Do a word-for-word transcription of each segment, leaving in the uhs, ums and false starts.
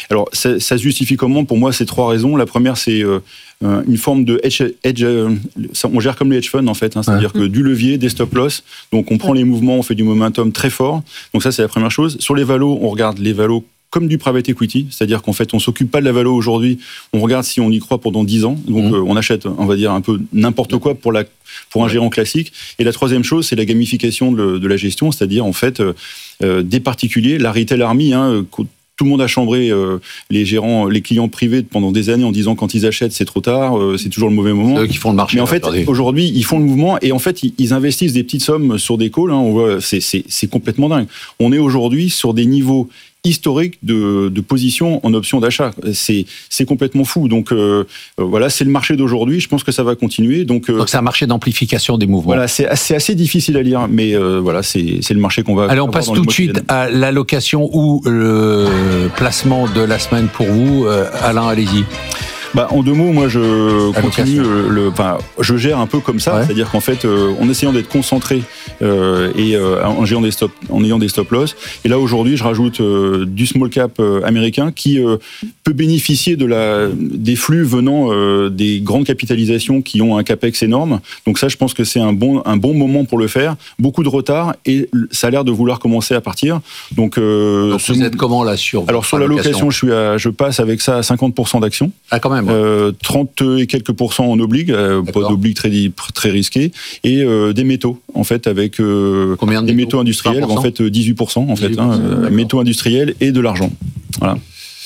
Alors, ça, ça se justifie comment ? Pour moi, c'est trois raisons. La première, c'est euh, une forme de hedge, hedge euh, on gère comme les hedge funds en fait, hein, c'est-à-dire ouais. que du levier, des stop loss, donc on prend ouais. les mouvements, on fait du momentum très fort. Donc ça, c'est la première chose. Sur les valos, on regarde les valos comme du private equity, c'est-à-dire qu'en fait, on s'occupe pas de la valo aujourd'hui, on regarde si on y croit pendant dix ans, donc mmh. euh, on achète, on va dire, un peu n'importe quoi pour, la, pour un gérant classique. Et la troisième chose, c'est la gamification de, de la gestion, c'est-à-dire en fait, euh, des particuliers, la retail army, hein, tout le monde a chambré euh, les gérants, les clients privés pendant des années en disant quand ils achètent, c'est trop tard, euh, c'est toujours le mauvais moment. C'est eux qui font le marché. Mais en fait, regardez. Aujourd'hui, ils font le mouvement et en fait, ils, ils investissent des petites sommes sur des calls. Hein, on voit, c'est, c'est, c'est complètement dingue. On est aujourd'hui sur des niveaux historique de, de position en option d'achat. C'est, c'est complètement fou. Donc euh, voilà, c'est le marché d'aujourd'hui. Je pense que ça va continuer. Donc, euh, Donc c'est un marché d'amplification des mouvements. Voilà, c'est assez, assez difficile à lire, mais euh, voilà, c'est, c'est le marché qu'on va. Allez, on passe tout de suite à l'allocation ou le placement de la semaine pour vous. Euh, Alain, allez-y. Bah, en deux mots, moi, je continue, le, le, enfin, je gère un peu comme ça, ouais. c'est-à-dire qu'en fait, euh, en essayant d'être concentré euh, et euh, en, gérant des stop, en ayant des stop loss. Et là, aujourd'hui, je rajoute euh, du small cap euh, américain qui euh, peut bénéficier de la, des flux venant euh, des grandes capitalisations qui ont un capex énorme. Donc ça, je pense que c'est un bon, un bon moment pour le faire. Beaucoup de retard et ça a l'air de vouloir commencer à partir. Donc, euh, Donc vous ce, êtes comment là sur Alors sur l'allocation, je suis à, je passe avec ça à cinquante pour cent d'actions. Ah, quand même. Euh, trente et quelques pourcents en obligue, euh, pas d'obligue très, très risqué, et euh, des métaux, en fait, avec euh, Combien de des métaux, métaux industriels, en fait, dix-huit pour cent, en fait, hein, euh, métaux industriels et de l'argent. Voilà.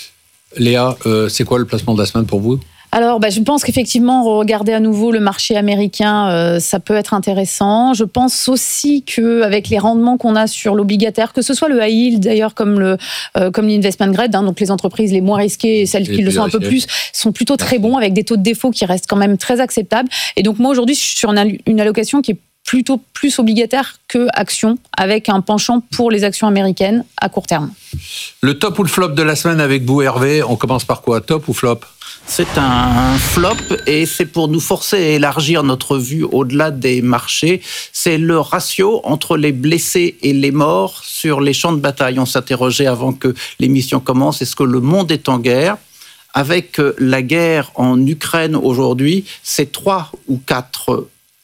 Léa, euh, c'est quoi le placement de la semaine pour vous ? Alors, bah, je pense qu'effectivement, regarder à nouveau le marché américain, euh, ça peut être intéressant. Je pense aussi qu'avec les rendements qu'on a sur l'obligataire, que ce soit le high yield d'ailleurs, comme, le, euh, comme l'investment grade, hein, donc les entreprises les moins risquées et celles et qui le sont un peu plus, sont plutôt très bons, avec des taux de défaut qui restent quand même très acceptables. Et donc moi, aujourd'hui, je suis sur une, une allocation qui est plutôt plus obligataire que action, avec un penchant pour les actions américaines à court terme. Le top ou le flop de la semaine avec vous, Hervé, on commence par quoi ? Top ou flop ? C'est un flop et c'est pour nous forcer à élargir notre vue au-delà des marchés. C'est le ratio entre les blessés et les morts sur les champs de bataille. On s'interrogeait avant que l'émission commence, est-ce que le monde est en guerre ? Avec la guerre en Ukraine aujourd'hui, c'est trois ou quatre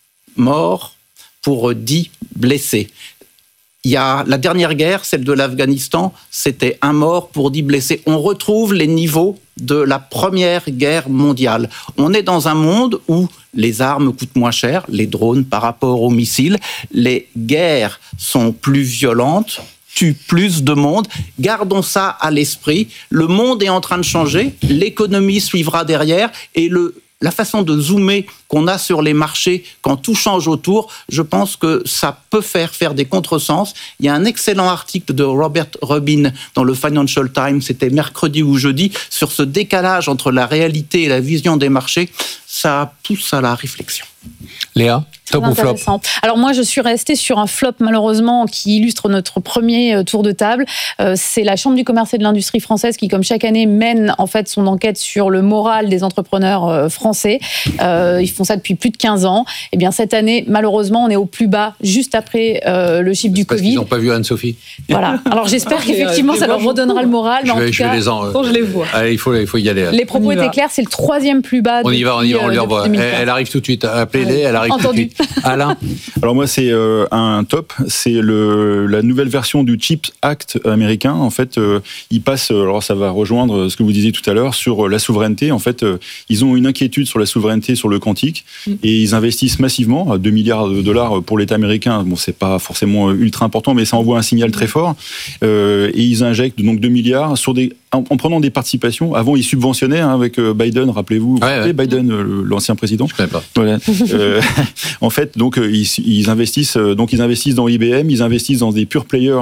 morts pour dix blessés. Il y a la dernière guerre, celle de l'Afghanistan, c'était un mort pour dix blessés. On retrouve les niveaux de la Première Guerre mondiale. On est dans un monde où les armes coûtent moins cher, les drones par rapport aux missiles, les guerres sont plus violentes, tuent plus de monde. Gardons ça à l'esprit. Le monde est en train de changer, l'économie suivra derrière et le la façon de zoomer qu'on a sur les marchés quand tout change autour, je pense que ça peut faire faire des contresens. Il y a un excellent article de Robert Rubin dans le Financial Times, c'était mercredi ou jeudi, sur ce décalage entre la réalité et la vision des marchés. Ça pousse à la réflexion. Léa, top ou flop ? Alors moi, je suis restée sur un flop, malheureusement, qui illustre notre premier tour de table. Euh, c'est la Chambre du commerce et de l'industrie française qui, comme chaque année, mène en fait son enquête sur le moral des entrepreneurs euh, français. Euh, ils font ça depuis plus de quinze ans. Et bien cette année, malheureusement, on est au plus bas, juste après euh, le chiffre c'est du parce Covid. Ils n'ont pas vu Anne-Sophie. Voilà. Alors j'espère qu'effectivement, ça leur redonnera le moral. Mais je, en vais, tout je cas, vais les en. quand je les vois. Allez, il faut, il faut y aller. Les propos étaient clairs. C'est le troisième plus bas. On y va, on y va, on lui envoie. Elle, elle arrive tout de suite. Appelez-les, elle arrive Entendu. tout de suite. Alain. Alors moi, c'est euh, un top. C'est le, la nouvelle version du CHIPS Act américain. En fait, euh, il passe. Alors ça va rejoindre ce que vous disiez tout à l'heure sur la souveraineté. En fait, euh, ils ont une inquiétude sur la souveraineté sur le quantique mm. et ils investissent massivement, deux milliards de dollars pour l'État américain. Bon, c'est pas forcément ultra important, mais ça envoie un signal très fort. Euh, et ils injectent donc deux milliards sur des en, en prenant des participations. Avant, ils subventionnaient hein, avec Biden. Rappelez-vous, ouais, ouais. Biden, euh, l'ancien président. Je connais pas. Voilà. euh, en fait, donc ils, ils investissent, donc ils investissent dans I B M, ils investissent dans des pure players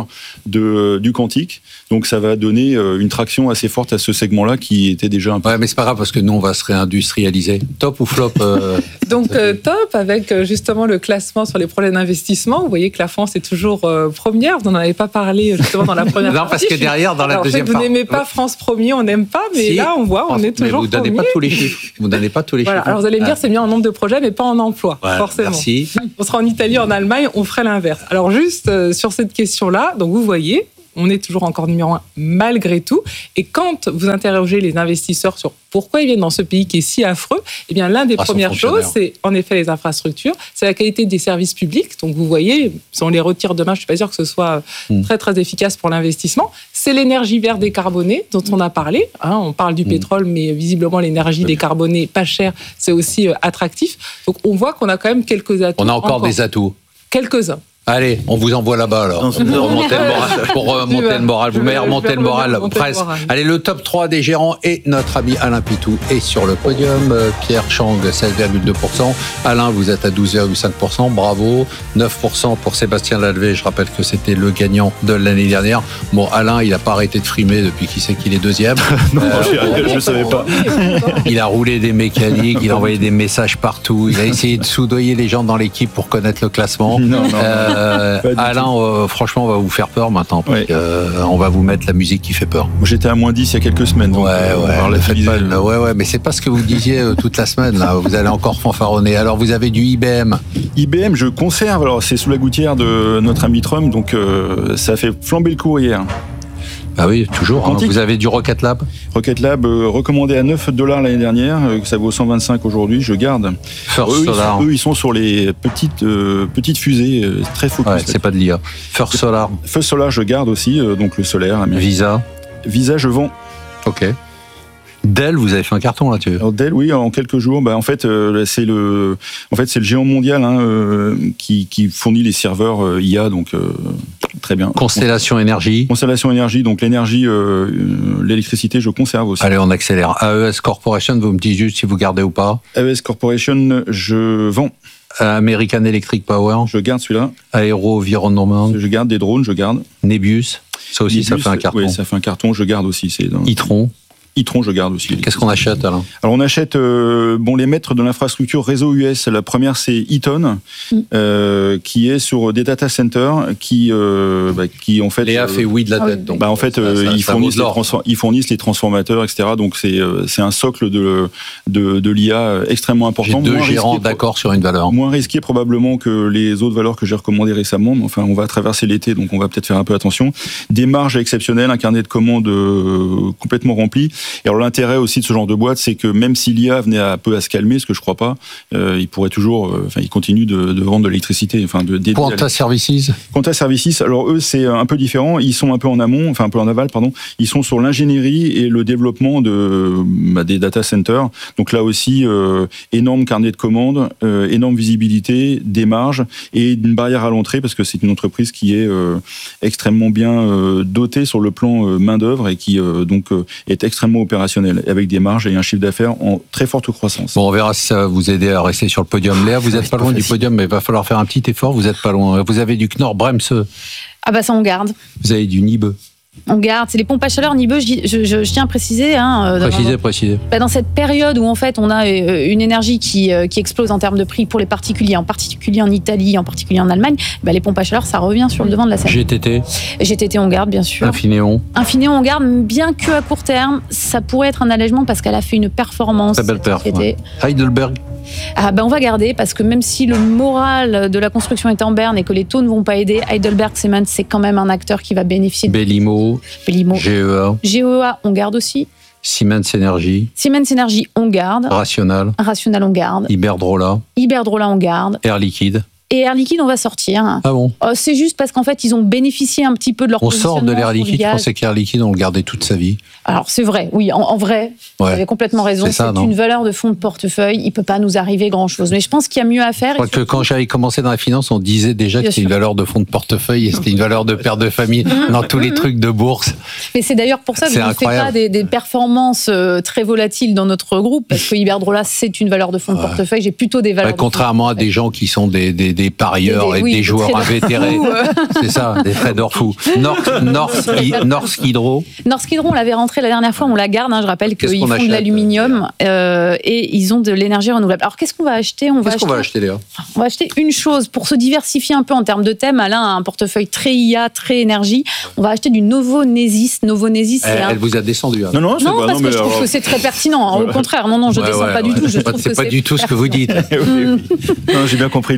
de du quantique. Donc ça va donner une traction assez forte à ce segment-là qui était déjà un peu. Ouais, mais c'est pas grave parce que nous on va se réindustrialiser. Top ou flop euh... Donc euh, top avec justement le classement sur les projets d'investissement. Vous voyez que la France est toujours euh, première. Vous n'en avez pas parlé justement dans la première non, partie. parce que derrière dans la Alors, deuxième vous partie. Vous n'aimez pas France premier, on n'aime pas, mais si. Là on voit, on est toujours mais vous donnez premier. Pas tous les chiffres. Vous donnez pas tous les voilà. chiffres. Alors vous allez me dire c'est bien en nombre de projets, mais pas en emploi, ouais, forcément. Merci. On sera en Italie, en Allemagne, on ferait l'inverse. Alors juste euh, sur cette question-là, donc vous voyez. on est toujours encore numéro un malgré tout. Et quand vous interrogez les investisseurs sur pourquoi ils viennent dans ce pays qui est si affreux, eh bien, l'une des Ah, premières choses, c'est en effet les infrastructures, c'est la qualité des services publics. Donc, vous voyez, si on les retire demain, je ne suis pas sûre que ce soit mmh. très, très efficace pour l'investissement. C'est l'énergie verte décarbonée dont on a parlé. Hein, on parle du mmh. pétrole, mais visiblement, l'énergie mmh. décarbonée, pas chère, c'est aussi euh, attractif. Donc, on voit qu'on a quand même quelques atouts. On a encore, encore. des atouts. Quelques-uns. Allez, on vous envoie là-bas alors, pour remonter le moral. Pour remonter le moral. Vous mettez remonter le moral, presque. Allez, le top trois des gérants et notre ami Alain Pitou est sur le podium. Pierre Chang, seize virgule deux pour cent. Alain, vous êtes à douze virgule cinq pour cent. Bravo. neuf pour cent pour Sébastien Lalvé. Je rappelle que c'était le gagnant de l'année dernière. Bon, Alain, il n'a pas arrêté de frimer depuis qu'il sait qu'il est deuxième. non, euh, je ne savais pas. Il a roulé des mécaniques, il a envoyé des messages partout. Il a essayé de soudoyer les gens dans l'équipe pour connaître le classement. Non, non. Euh, Euh, Alain, euh, franchement, on va vous faire peur maintenant. Parce ouais. que, euh, on va vous mettre la musique qui fait peur. Moi, j'étais à moins dix il y a quelques semaines. Donc, ouais, euh, ouais, faites pas le... ouais, ouais, mais c'est pas ce que vous disiez euh, toute la semaine. Là. Vous allez encore fanfaronner. Alors, vous avez du I B M. I B M, je conserve. Alors, c'est sous la gouttière de notre ami Trump, donc euh, ça a fait flamber le cours hier. Ah oui, toujours. Hein. Vous avez du Rocket Lab Rocket Lab, euh, recommandé à neuf dollars l'année dernière, euh, ça vaut cent vingt-cinq aujourd'hui, je garde. First eux, Solar. Ils sont, eux, ils sont sur les petites, euh, petites fusées, euh, très focus. Ouais, c'est pas de l'I A. First Solar. First Solar, je garde aussi, euh, donc le solaire. Américain. Visa. Visa, je vends. Ok. Dell, vous avez fait un carton là-dessus. Alors Dell, oui, en quelques jours. Bah, en fait, euh, c'est le, en fait, c'est le géant mondial hein, euh, qui, qui fournit les serveurs euh, I A, donc euh, très bien. Constellation Énergie. Constellation Énergie, donc l'énergie, euh, l'électricité, je conserve aussi. Allez, on accélère. A E S Corporation, vous me dites juste si vous gardez ou pas. A E S Corporation, je vends. American Electric Power. Je garde celui-là. Aéro Environnement. Je garde des drones, je garde. Nebius. Ça aussi, Nebius, ça fait un carton. Oui, ça fait un carton, je garde aussi. C'est dans... Itron. Itron, je garde aussi. Qu'est-ce qu'on achète alors ? Alors on achète euh, bon les maîtres de l'infrastructure réseau U S. La première c'est Eaton, mm. euh, qui est sur des data centers, qui euh, bah, qui en fait. Léa euh, fait oui de la tête. Donc bah en fait euh, ça, ça, ils, ça fournissent les transform- ils fournissent les transformateurs, et cetera. Donc c'est euh, c'est un socle de de, de l'I A extrêmement important. J'ai deux moins gérants risqué, d'accord sur une valeur. Moins risqué probablement que les autres valeurs que j'ai recommandées récemment. Mais enfin on va traverser l'été, donc on va peut-être faire un peu attention. Des marges exceptionnelles, un carnet de commandes euh, complètement rempli. Et alors l'intérêt aussi de ce genre de boîte, c'est que même si l'I A venait un peu à se calmer, ce que je crois pas, euh, il pourrait toujours, euh, enfin, il continue de, de vendre de l'électricité, enfin, de. Quanta Services. Quanta Services. Alors eux, c'est un peu différent. Ils sont un peu en amont, enfin un peu en aval, pardon. Ils sont sur l'ingénierie et le développement de bah, des data centers. Donc là aussi, euh, énorme carnet de commandes, euh, énorme visibilité, des marges et une barrière à l'entrée parce que c'est une entreprise qui est euh, extrêmement bien euh, dotée sur le plan euh, main d'œuvre et qui euh, donc euh, est extrêmement opérationnelle, avec des marges et un chiffre d'affaires en très forte croissance. Bon, on verra si ça va vous aider à rester sur le podium. Léa, vous n'êtes pas loin du podium, mais il va falloir faire un petit effort. Vous n'êtes pas loin. Vous avez du Knorr-Bremse. Ah bah ça, on garde. Vous avez du Nibe. On garde, c'est les pompes à chaleur Nibe, je, je, je, je tiens à préciser. Hein, préciser, dans, préciser. Bah dans cette période où en fait on a une énergie qui, qui explose en termes de prix pour les particuliers, en particulier en Italie, en particulier en Allemagne, bah les pompes à chaleur ça revient sur le devant de la scène. G T T. G T T on garde bien sûr. Infineon. Infineon on garde, bien que à court terme, ça pourrait être un allègement parce qu'elle a fait une performance. Très belle perf. Ouais. Heidelberg. Ah ben on va garder parce que même si le moral de la construction est en berne et que les taux ne vont pas aider, Heidelberg Cement c'est quand même un acteur qui va bénéficier. Belimo, Belimo. G E A. G E A on garde aussi. Siemens Energy. Siemens Energy on garde. Rational. Rational on garde. Iberdrola. Iberdrola on garde. Air Liquide. Et Air Liquide, on va sortir. Ah bon ? euh, C'est juste parce qu'en fait, ils ont bénéficié un petit peu de leur on positionnement. On sort de l'Air Liquide, je pensais qu'Air Liquide, on le gardait toute sa vie. Alors, c'est vrai, oui, en, en vrai, ouais. Vous avez complètement raison. C'est, ça, c'est une valeur de fonds de portefeuille, il ne peut pas nous arriver grand-chose. Mais je pense qu'il y a mieux à faire. Je crois que quand j'avais commencé dans la finance, on disait déjà Bien que c'était sûr. Une valeur de fonds de portefeuille et c'était une valeur de père de famille dans tous les trucs de bourse. Mais c'est d'ailleurs pour ça que c'est je ne fais pas des, des performances très volatiles dans notre groupe, parce que Iberdrola, c'est une valeur de fonds de ouais. portefeuille. J'ai plutôt des valeurs. Ouais, contrairement à des gens qui sont des, des, des parieurs. Des, des, et oui, des joueurs invétérés. C'est ça, des traders fous. Norsk, Norsk, Norsk Hydro. Norsk Hydro, on l'avait rentré la dernière fois, on la garde. Hein, je rappelle qu'est-ce qu'ils font achète, de l'aluminium euh, et ils ont de l'énergie renouvelable. Alors, qu'est-ce qu'on va acheter on va Qu'est-ce acheter, qu'on va acheter, Léa ? On va acheter une chose pour se diversifier un peu en termes de thème. Alain a un portefeuille très I A, très énergie. On va acheter du Novonesis. Novonesis, c'est elle, un... elle vous a descendu. Hein. Non, non, c'est non pas, parce non, que je trouve alors... que c'est très pertinent. Au contraire, non, non, je ne ouais, descends ouais, pas ouais. du tout. Je c'est pas, trouve c'est que pas c'est du tout ce que vous dites. Non, j'ai bien compris le message. Non,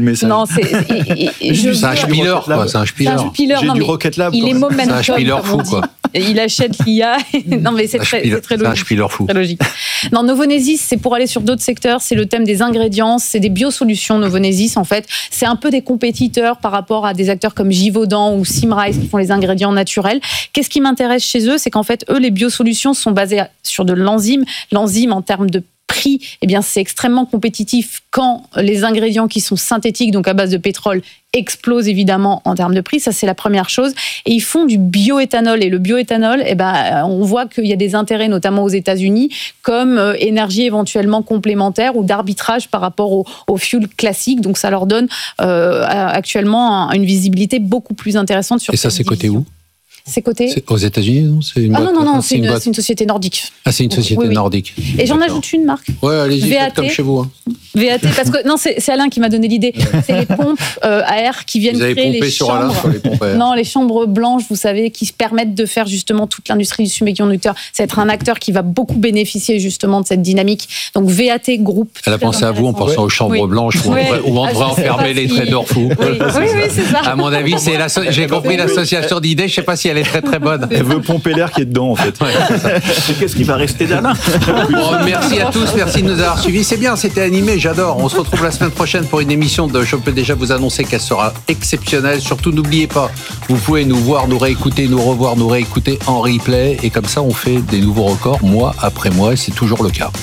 c'est, et, et, je c'est un spiller, quoi. C'est un spiller. C'est un spiller. J'ai non, du mais Rocket Lab. il est momentum. C'est un spiller fou, quoi. Il achète l'I A. Non, mais c'est très, c'est très logique. C'est un spiller fou. Très logique. Non, Novonesis, c'est pour aller sur d'autres secteurs. C'est le thème des ingrédients. C'est des biosolutions, Novonesis, en fait. C'est un peu des compétiteurs par rapport à des acteurs comme Givaudan ou Symrise qui font les ingrédients naturels. Qu'est-ce qui m'intéresse chez eux? C'est qu'en fait, eux, les biosolutions sont basées sur de l'enzyme. L'enzyme, en termes de prix, eh bien, c'est extrêmement compétitif quand les ingrédients qui sont synthétiques, donc à base de pétrole, explosent évidemment en termes de prix. Ça, c'est la première chose. Et ils font du bioéthanol. Et le bioéthanol, eh ben, on voit qu'il y a des intérêts, notamment aux États-Unis, comme euh, énergie éventuellement complémentaire ou d'arbitrage par rapport au, au fuel classique. Donc, ça leur donne euh, actuellement une visibilité beaucoup plus intéressante sur. Et ça, c'est coté où? C'est coté c'est aux États-Unis, non? C'est une Ah boîte, non, non, non, c'est c'est une, une, boîte... c'est une société nordique. Ah, c'est une société oui, oui. nordique. Et j'en D'accord. ajoute une marque. Ouais, allez-y, V A T. comme chez vous. Hein. V A T, parce que non, c'est, c'est Alain qui m'a donné l'idée. C'est les pompes euh, à air qui viennent vous avez créer pompé les sur chambres. Alain sur les pompes à air. Non, les chambres blanches, vous savez, qui permettent de faire justement toute l'industrie du semi-conducteur. C'est être un acteur qui va beaucoup bénéficier justement de cette dynamique. Donc V A T Group. Elle a pensé à vous en pensant aux chambres oui. blanches où on, oui. où on ah, devrait enfermer les si... traders fous. Oui, oui, oui, c'est ça. À mon avis, c'est la so... j'ai compris l'association d'idées. Je sais pas si elle est très très bonne. Elle veut pomper l'air qui est dedans, en fait. Ouais, qu'est-ce qui va rester d'Alain? Bon, merci à tous, merci de nous avoir suivis. C'est bien, c'était animé, j'adore. On se retrouve la semaine prochaine pour une émission de. Je peux déjà vous annoncer qu'elle sera exceptionnelle. Surtout, n'oubliez pas, vous pouvez nous voir, nous réécouter, nous revoir, nous réécouter en replay. Et comme ça, on fait des nouveaux records mois après mois. Et c'est toujours le cas.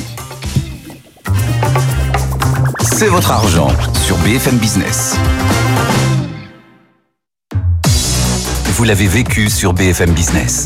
C'est votre argent sur B F M Business. Vous l'avez vécu sur B F M Business.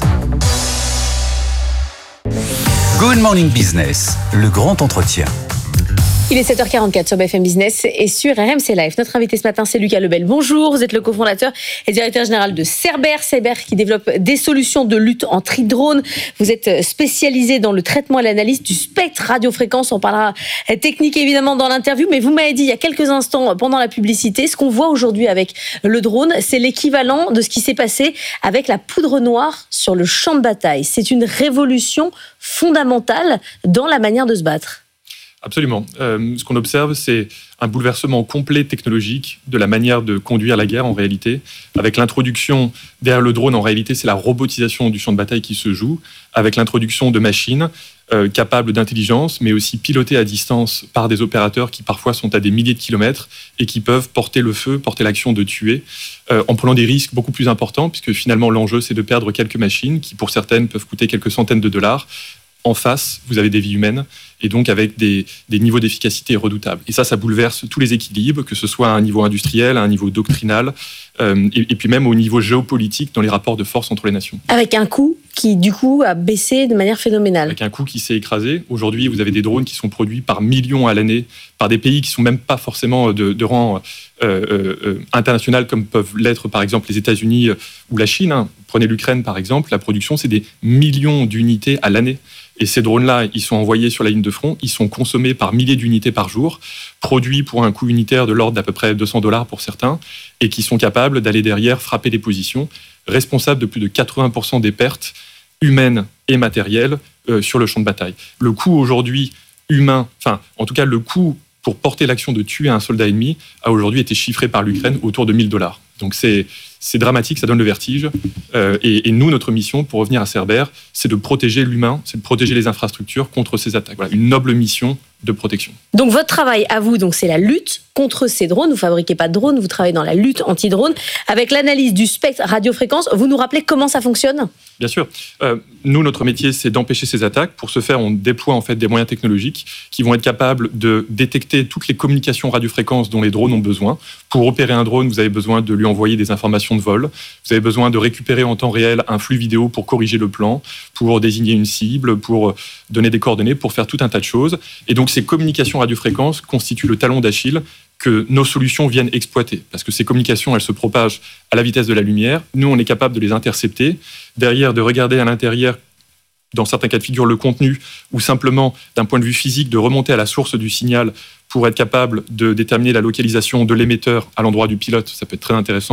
Good Morning Business, le grand entretien. Il est sept heures quarante-quatre sur B F M Business et sur R M C Live. Notre invité ce matin, c'est Lucas Lebel. Bonjour, vous êtes le cofondateur et directeur général de Cerber. Cerber qui développe des solutions de lutte anti-drone. Vous êtes spécialisé dans le traitement et l'analyse du spectre radiofréquence. On parlera technique évidemment dans l'interview, mais vous m'avez dit il y a quelques instants pendant la publicité, ce qu'on voit aujourd'hui avec le drone, c'est l'équivalent de ce qui s'est passé avec la poudre noire sur le champ de bataille. C'est une révolution fondamentale dans la manière de se battre. Absolument. Euh, ce qu'on observe, c'est un bouleversement complet technologique de la manière de conduire la guerre en réalité. Avec l'introduction, derrière le drone, en réalité, c'est la robotisation du champ de bataille qui se joue, avec l'introduction de machines euh, capables d'intelligence, mais aussi pilotées à distance par des opérateurs qui parfois sont à des milliers de kilomètres et qui peuvent porter le feu, porter l'action de tuer, euh, en prenant des risques beaucoup plus importants, puisque finalement l'enjeu, c'est de perdre quelques machines qui, pour certaines, peuvent coûter quelques centaines de dollars. En face, vous avez des vies humaines, et donc avec des, des niveaux d'efficacité redoutables. Et ça, ça bouleverse tous les équilibres, que ce soit à un niveau industriel, à un niveau doctrinal, euh, et, et puis même au niveau géopolitique, dans les rapports de force entre les nations. Avec un coût qui, du coup, a baissé de manière phénoménale. Avec un coût qui s'est écrasé. Aujourd'hui, vous avez des drones qui sont produits par millions à l'année, par des pays qui ne sont même pas forcément de, de rang euh, euh, international, comme peuvent l'être, par exemple, les États-Unis ou la Chine. Hein. Prenez l'Ukraine, par exemple, la production, c'est des millions d'unités à l'année. Et ces drones-là, ils sont envoyés sur la ligne de front, ils sont consommés par milliers d'unités par jour, produits pour un coût unitaire de l'ordre d'à peu près deux cents dollars pour certains, et qui sont capables d'aller derrière frapper des positions, responsables de plus de quatre-vingts pour cent des pertes humaines et matérielles euh, sur le champ de bataille. Le coût aujourd'hui humain, enfin, en tout cas, le coût pour porter l'action de tuer un soldat ennemi a aujourd'hui été chiffré par l'Ukraine autour de mille dollars. Donc c'est, c'est dramatique, ça donne le vertige. Euh, et, et nous, notre mission, pour revenir à Cerber, c'est de protéger l'humain, c'est de protéger les infrastructures contre ces attaques. Voilà, une noble mission de protection. Donc votre travail à vous, donc, c'est la lutte contre ces drones. Vous ne fabriquez pas de drones, vous travaillez dans la lutte anti-drone. Avec l'analyse du spectre radiofréquence, vous nous rappelez comment ça fonctionne ? Bien sûr. Euh, nous, notre métier, c'est d'empêcher ces attaques. Pour ce faire, on déploie en fait des moyens technologiques qui vont être capables de détecter toutes les communications radiofréquences dont les drones ont besoin. Pour opérer un drone, vous avez besoin de lui envoyer des informations de vol. Vous avez besoin de récupérer en temps réel un flux vidéo pour corriger le plan, pour désigner une cible, pour donner des coordonnées, pour faire tout un tas de choses. Et donc, ces communications radiofréquences constituent le talon d'Achille que nos solutions viennent exploiter. Parce que ces communications, elles se propagent à la vitesse de la lumière. Nous, on est capable de les intercepter. Derrière, de regarder à l'intérieur, dans certains cas de figure, le contenu, ou simplement, d'un point de vue physique, de remonter à la source du signal pour être capable de déterminer la localisation de l'émetteur à l'endroit du pilote. Ça peut être très intéressant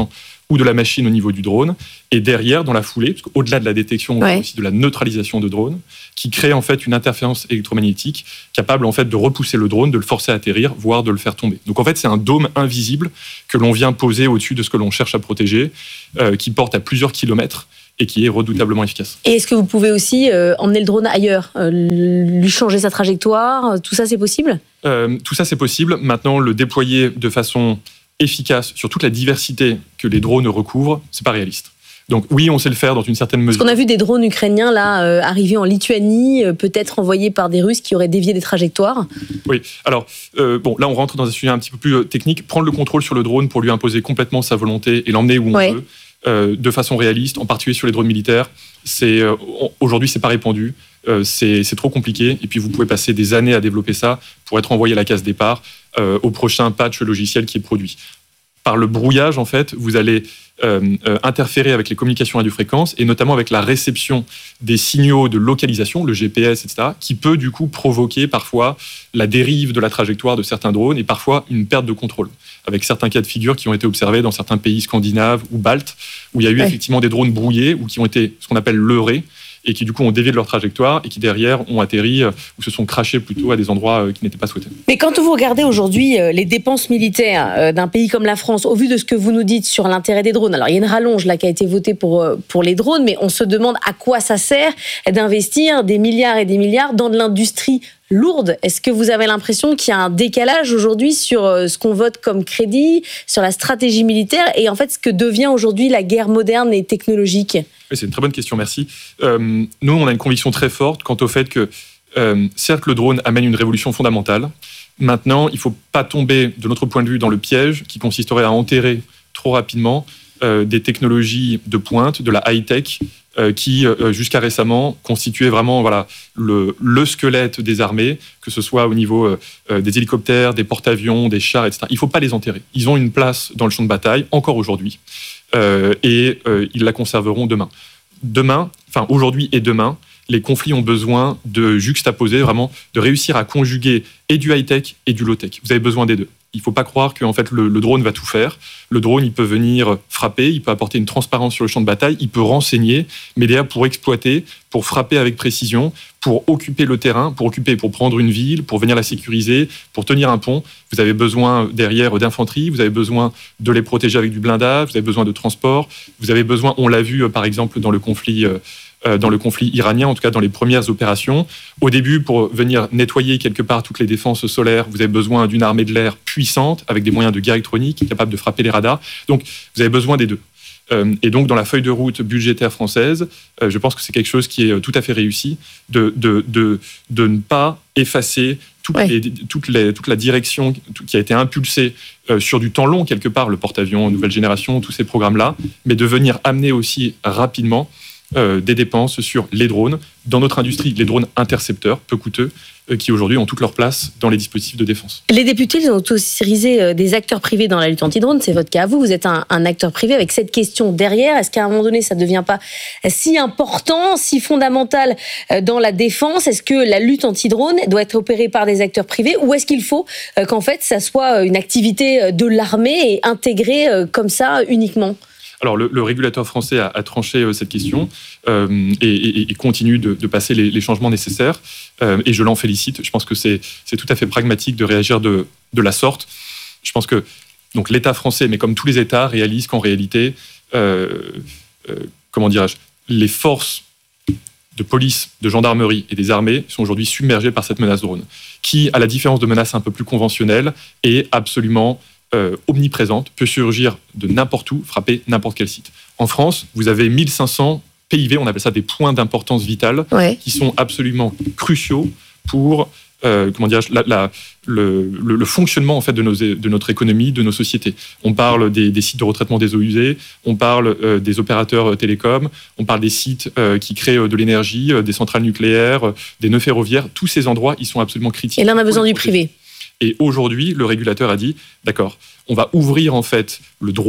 ou de la machine au niveau du drone, et derrière, dans la foulée, parce qu'au-delà de la détection, on Ouais. fait aussi de la neutralisation de drone, qui crée en fait une interférence électromagnétique capable en fait de repousser le drone, de le forcer à atterrir, voire de le faire tomber. Donc en fait, c'est un dôme invisible que l'on vient poser au-dessus de ce que l'on cherche à protéger, euh, qui porte à plusieurs kilomètres et qui est redoutablement efficace. Et est-ce que vous pouvez aussi euh, emmener le drone ailleurs, euh, lui changer sa trajectoire, tout ça c'est possible ? Euh, tout ça, c'est possible. Maintenant, le déployer de façon efficace sur toute la diversité que les drones recouvrent, c'est pas réaliste. Donc oui, on sait le faire dans une certaine mesure. Parce qu'on a vu des drones ukrainiens là euh, arriver en Lituanie, euh, peut-être envoyés par des Russes qui auraient dévié des trajectoires. Oui. Alors euh, bon, là, on rentre dans un sujet un petit peu plus euh, technique. Prendre le contrôle sur le drone pour lui imposer complètement sa volonté et l'emmener où on Ouais. veut, euh, de façon réaliste, en particulier sur les drones militaires, c'est euh, aujourd'hui c'est pas répandu. Euh, c'est, c'est trop compliqué, et puis vous pouvez passer des années à développer ça pour être envoyé à la case départ euh, au prochain patch logiciel qui est produit. Par le brouillage, en fait, vous allez euh, euh, interférer avec les communications radiofréquences et notamment avec la réception des signaux de localisation, le G P S, et cetera, qui peut du coup provoquer parfois la dérive de la trajectoire de certains drones et parfois une perte de contrôle, avec certains cas de figure qui ont été observés dans certains pays scandinaves ou baltes, où il y a eu Ouais. effectivement des drones brouillés ou qui ont été ce qu'on appelle leurrés, et qui du coup ont dévié de leur trajectoire et qui derrière ont atterri euh, ou se sont crashés plutôt à des endroits euh, qui n'étaient pas souhaités. Mais quand vous regardez aujourd'hui euh, les dépenses militaires euh, d'un pays comme la France, au vu de ce que vous nous dites sur l'intérêt des drones, alors il y a une rallonge là qui a été votée pour, euh, pour les drones, mais on se demande à quoi ça sert d'investir des milliards et des milliards dans de l'industrie lourde. Est-ce que vous avez l'impression qu'il y a un décalage aujourd'hui sur euh, ce qu'on vote comme crédit, sur la stratégie militaire et en fait ce que devient aujourd'hui la guerre moderne et technologique ? Oui, c'est une très bonne question, merci. Euh, nous, on a une conviction très forte quant au fait que, euh, certes, le drone amène une révolution fondamentale. Maintenant, il ne faut pas tomber, de notre point de vue, dans le piège qui consisterait à enterrer trop rapidement euh, des technologies de pointe, de la high-tech, euh, qui, euh, jusqu'à récemment, constituaient vraiment voilà, le, le squelette des armées, que ce soit au niveau euh, des hélicoptères, des porte-avions, des chars, et cetera. Il ne faut pas les enterrer. Ils ont une place dans le champ de bataille, encore aujourd'hui. Euh, et euh, ils la conserveront demain. Demain, enfin aujourd'hui et demain, les conflits ont besoin de juxtaposer, vraiment, de réussir à conjuguer et du high-tech et du low-tech. Vous avez besoin des deux. Il ne faut pas croire que en fait, le, le drone va tout faire. Le drone, il peut venir frapper, il peut apporter une transparence sur le champ de bataille, il peut renseigner, mais derrière, pour exploiter, pour frapper avec précision, pour occuper le terrain, pour occuper, pour prendre une ville, pour venir la sécuriser, pour tenir un pont, vous avez besoin derrière d'infanterie, vous avez besoin de les protéger avec du blindage, vous avez besoin de transport, vous avez besoin, on l'a vu par exemple dans le conflit... Euh, dans le conflit iranien, en tout cas dans les premières opérations. Au début, pour venir nettoyer quelque part toutes les défenses solaires, vous avez besoin d'une armée de l'air puissante, avec des moyens de guerre électronique, capable de frapper les radars. Donc, vous avez besoin des deux. Euh, et donc, dans la feuille de route budgétaire française, euh, je pense que c'est quelque chose qui est tout à fait réussi, de, de, de, de ne pas effacer toutes Ouais. les, toutes les, toute la direction qui a été impulsée euh, sur du temps long, quelque part, le porte-avions, nouvelle génération, tous ces programmes-là, mais de venir amener aussi rapidement Euh, des dépenses sur les drones. Dans notre industrie, les drones intercepteurs, peu coûteux, euh, qui aujourd'hui ont toute leur place dans les dispositifs de défense. Les députés ils ont autorisé euh, des acteurs privés dans la lutte anti-drone, c'est votre cas à vous, vous êtes un, un acteur privé avec cette question derrière. Est-ce qu'à un moment donné, ça ne devient pas si important, si fondamental euh, dans la défense ? Est-ce que la lutte anti-drone doit être opérée par des acteurs privés ou est-ce qu'il faut euh, qu'en fait, ça soit une activité de l'armée et intégrée euh, comme ça uniquement ? Alors, le, le régulateur français a, a tranché euh, cette question euh, et, et, et continue de, de passer les, les changements nécessaires. Euh, et je l'en félicite. Je pense que c'est, c'est tout à fait pragmatique de réagir de, de la sorte. Je pense que donc, l'État français, mais comme tous les États, réalise qu'en réalité, euh, euh, comment dirais-je, les forces de police, de gendarmerie et des armées sont aujourd'hui submergées par cette menace drone, qui, à la différence de menaces un peu plus conventionnelles, est absolument Euh, omniprésente, peut surgir de n'importe où, frapper n'importe quel site. En France, vous avez mille cinq cents P I V, on appelle ça des points d'importance vitale, Ouais. qui sont absolument cruciaux pour euh, comment dirais-je, la, la, le, le, le fonctionnement en fait, de, nos, de notre économie, de nos sociétés. On parle des, des sites de retraitement des eaux usées, on parle euh, des opérateurs euh, télécoms, on parle des sites euh, qui créent euh, de l'énergie, euh, des centrales nucléaires, euh, des nœuds ferroviaires. Tous ces endroits, ils sont absolument critiques. Et là, on a besoin du privé. Et aujourd'hui, le régulateur a dit, d'accord, on va ouvrir en fait le droit, ce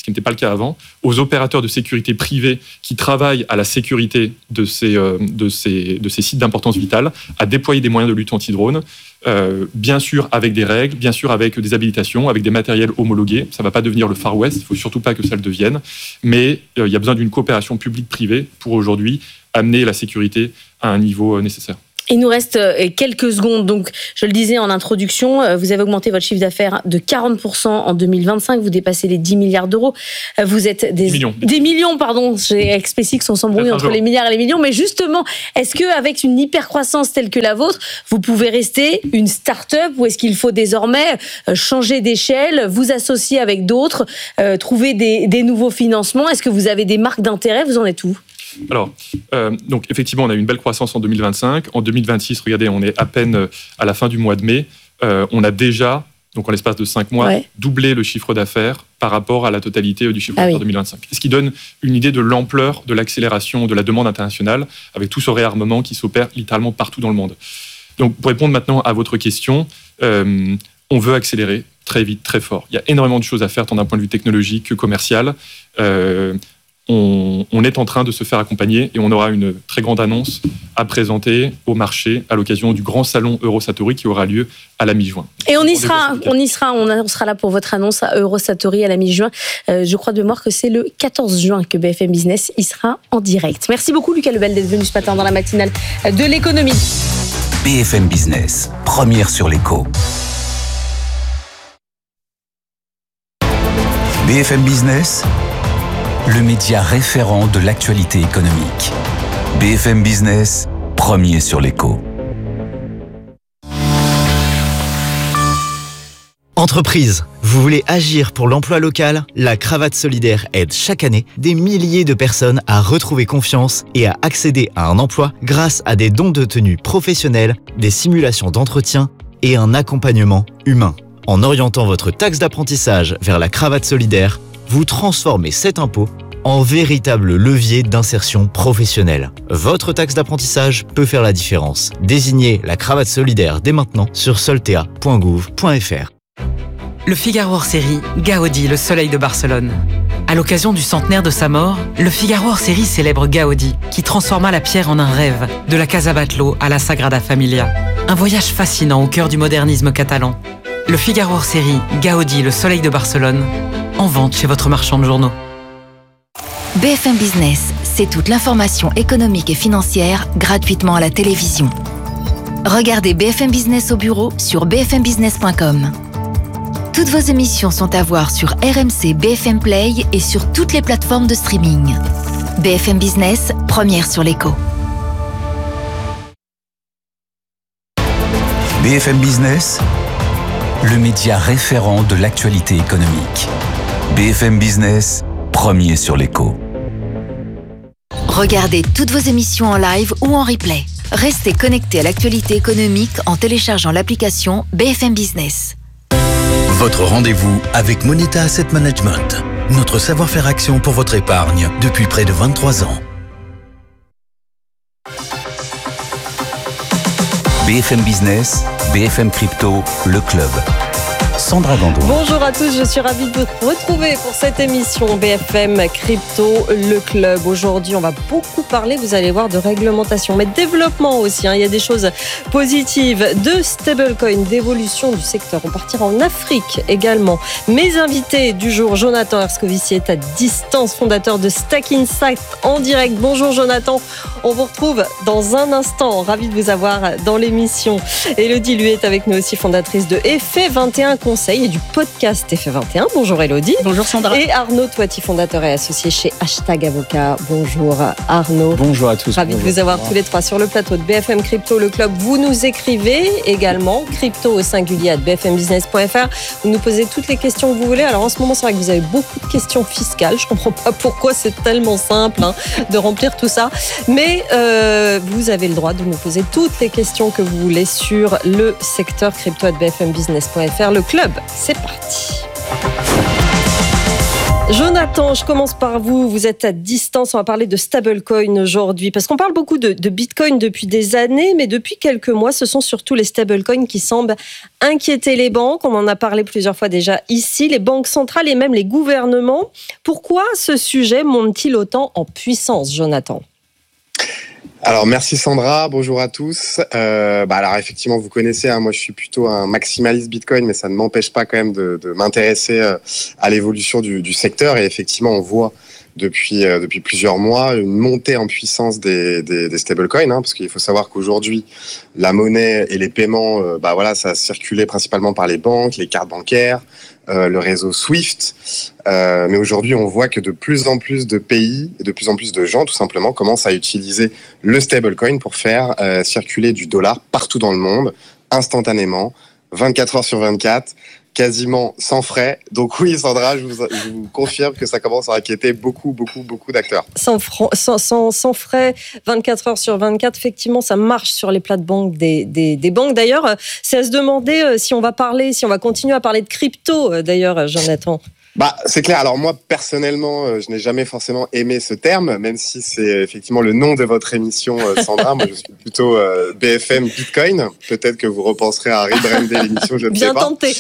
qui n'était pas le cas avant, aux opérateurs de sécurité privés qui travaillent à la sécurité de ces, euh, de ces, de ces sites d'importance vitale, à déployer des moyens de lutte anti-drone, euh, bien sûr avec des règles, bien sûr avec des habilitations, avec des matériels homologués. Ça ne va pas devenir le Far West, il ne faut surtout pas que ça le devienne, mais euh, il y a besoin d'une coopération publique-privée pour aujourd'hui amener la sécurité à un niveau euh, nécessaire. Il nous reste quelques secondes. Donc, je le disais en introduction, vous avez augmenté votre chiffre d'affaires de quarante pour cent en deux mille vingt-cinq. Vous dépassez les dix milliards d'euros. Vous êtes des millions. Des millions, pardon. J'ai avec SpaceX, on s'embrouille entre les milliards et les millions. Mais justement, est-ce qu'avec une hyper-croissance telle que la vôtre, vous pouvez rester une start-up ou est-ce qu'il faut désormais changer d'échelle, vous associer avec d'autres, euh, trouver des, des nouveaux financements? Est-ce que vous avez des marques d'intérêt? Vous en êtes où? Alors, euh, donc effectivement, on a eu une belle croissance en deux mille vingt-cinq. En deux mille vingt-six, regardez, on est à peine à la fin du mois de mai. Euh, on a déjà, donc en l'espace de cinq mois, ouais. doublé le chiffre d'affaires par rapport à la totalité du chiffre ah d'affaires oui. deux mille vingt-cinq. Ce qui donne une idée de l'ampleur de l'accélération de la demande internationale avec tout ce réarmement qui s'opère littéralement partout dans le monde. Donc, pour répondre maintenant à votre question, euh, on veut accélérer très vite, très fort. Il y a énormément de choses à faire, tant d'un point de vue technologique que commercial. Euh, On, on est en train de se faire accompagner et on aura une très grande annonce à présenter au marché à l'occasion du grand salon Eurosatory qui aura lieu à la mi-juin. Et on y sera, on y sera, on sera là pour votre annonce à Eurosatory à la mi-juin. Euh, je crois de mémoire que c'est le quatorze juin que B F M Business y sera en direct. Merci beaucoup Lucas Lebel d'être venu ce matin dans la matinale de l'économie. B F M Business, première sur l'écho. B F M Business, le média référent de l'actualité économique. B F M Business, premier sur l'écho. Entreprise, vous voulez agir pour l'emploi local? La Cravate Solidaire aide chaque année des milliers de personnes à retrouver confiance et à accéder à un emploi grâce à des dons de tenue professionnels, des simulations d'entretien et un accompagnement humain. En orientant votre taxe d'apprentissage vers la Cravate Solidaire, vous transformez cet impôt en véritable levier d'insertion professionnelle. Votre taxe d'apprentissage peut faire la différence. Désignez la Cravate Solidaire dès maintenant sur soltea point gouv point f r. Le Figaro hors série, Gaudi, le soleil de Barcelone. À l'occasion du centenaire de sa mort, le Figaro hors série célèbre Gaudi, qui transforma la pierre en un rêve, de la Casa Batlló à la Sagrada Familia. Un voyage fascinant au cœur du modernisme catalan. Le Figaro hors série, Gaudi, le soleil de Barcelone, en vente chez votre marchand de journaux. B F M Business, c'est toute l'information économique et financière gratuitement à la télévision. Regardez B F M Business au bureau sur b f m business point com. Toutes vos émissions sont à voir sur R M C B F M Play et sur toutes les plateformes de streaming. B F M Business, première sur l'écho. B F M Business, le média référent de l'actualité économique. B F M Business, premier sur l'écho. Regardez toutes vos émissions en live ou en replay. Restez connectés à l'actualité économique en téléchargeant l'application B F M Business. Votre rendez-vous avec Moneta Asset Management. Notre savoir-faire action pour votre épargne depuis près de vingt-trois ans. B F M Business, B F M Crypto, le club. Sandra Gandoin. Bonjour à tous, je suis ravie de vous retrouver pour cette émission B F M Crypto, le club. Aujourd'hui, on va beaucoup parler, vous allez voir, de réglementation, mais de développement aussi. Hein. Il y a des choses positives, de stablecoin, d'évolution du secteur. On partira en Afrique également. Mes invités du jour, Jonathan Herscovici est à distance, fondateur de Stack Insight en direct. Bonjour Jonathan, on vous retrouve dans un instant. Ravi de vous avoir dans l'émission. Élodie lui est avec nous aussi, fondatrice de Effet vingt et un Conseil et du podcast Effet vingt et un. Bonjour Élodie. Bonjour Sandra. Et Arnaud Toiti, fondateur et associé chez Hashtag Avocat. Bonjour Arnaud. Bonjour à tous. Ravi bonjour. de vous avoir tous les trois sur le plateau de B F M Crypto, le club. Vous nous écrivez également, crypto au singulier à b f m business point f r. Vous nous posez toutes les questions que vous voulez. Alors en ce moment, c'est vrai que vous avez beaucoup de questions fiscales. Je ne comprends pas pourquoi c'est tellement simple hein, de remplir tout ça. Mais euh, vous avez le droit de nous poser toutes les questions que vous voulez sur le secteur crypto à b f m business point f r. Le club, c'est parti. Jonathan, je commence par vous. Vous êtes à distance. On va parler de stablecoin aujourd'hui. Parce qu'on parle beaucoup de, de Bitcoin depuis des années, mais depuis quelques mois, ce sont surtout les stablecoins qui semblent inquiéter les banques. On en a parlé plusieurs fois déjà ici, les banques centrales et même les gouvernements. Pourquoi ce sujet monte-t-il autant en puissance, Jonathan ? Alors merci Sandra, bonjour à tous. Euh, bah alors effectivement vous connaissez, hein, moi je suis plutôt un maximaliste Bitcoin, mais ça ne m'empêche pas quand même de, de m'intéresser euh, à l'évolution du, du secteur. Et effectivement on voit depuis euh, depuis plusieurs mois une montée en puissance des, des, des stablecoins, hein, parce qu'il faut savoir qu'aujourd'hui la monnaie et les paiements, euh, bah voilà, ça circulait principalement par les banques, les cartes bancaires, euh, le réseau Swift. Euh, mais aujourd'hui, on voit que de plus en plus de pays et de plus en plus de gens, tout simplement, commencent à utiliser le stablecoin pour faire euh, circuler du dollar partout dans le monde, instantanément, vingt-quatre heures sur vingt-quatre, quasiment sans frais. Donc oui, Sandra, je vous, je vous confirme que ça commence à inquiéter beaucoup, beaucoup, beaucoup d'acteurs. Sans, fran- sans, sans, sans frais, vingt-quatre heures sur vingt-quatre, effectivement, ça marche sur les plates-banques des, des, des banques. D'ailleurs, c'est à se demander si on va parler, si on va continuer à parler de crypto, d'ailleurs, Jonathan. Bah, c'est clair. Alors moi, personnellement, euh, je n'ai jamais forcément aimé ce terme, même si c'est effectivement le nom de votre émission, euh, Sandra. Moi, je suis plutôt euh, B F M Bitcoin. Peut-être que vous repenserez à rebrander l'émission, je ne Bien sais pas. Bien tenté.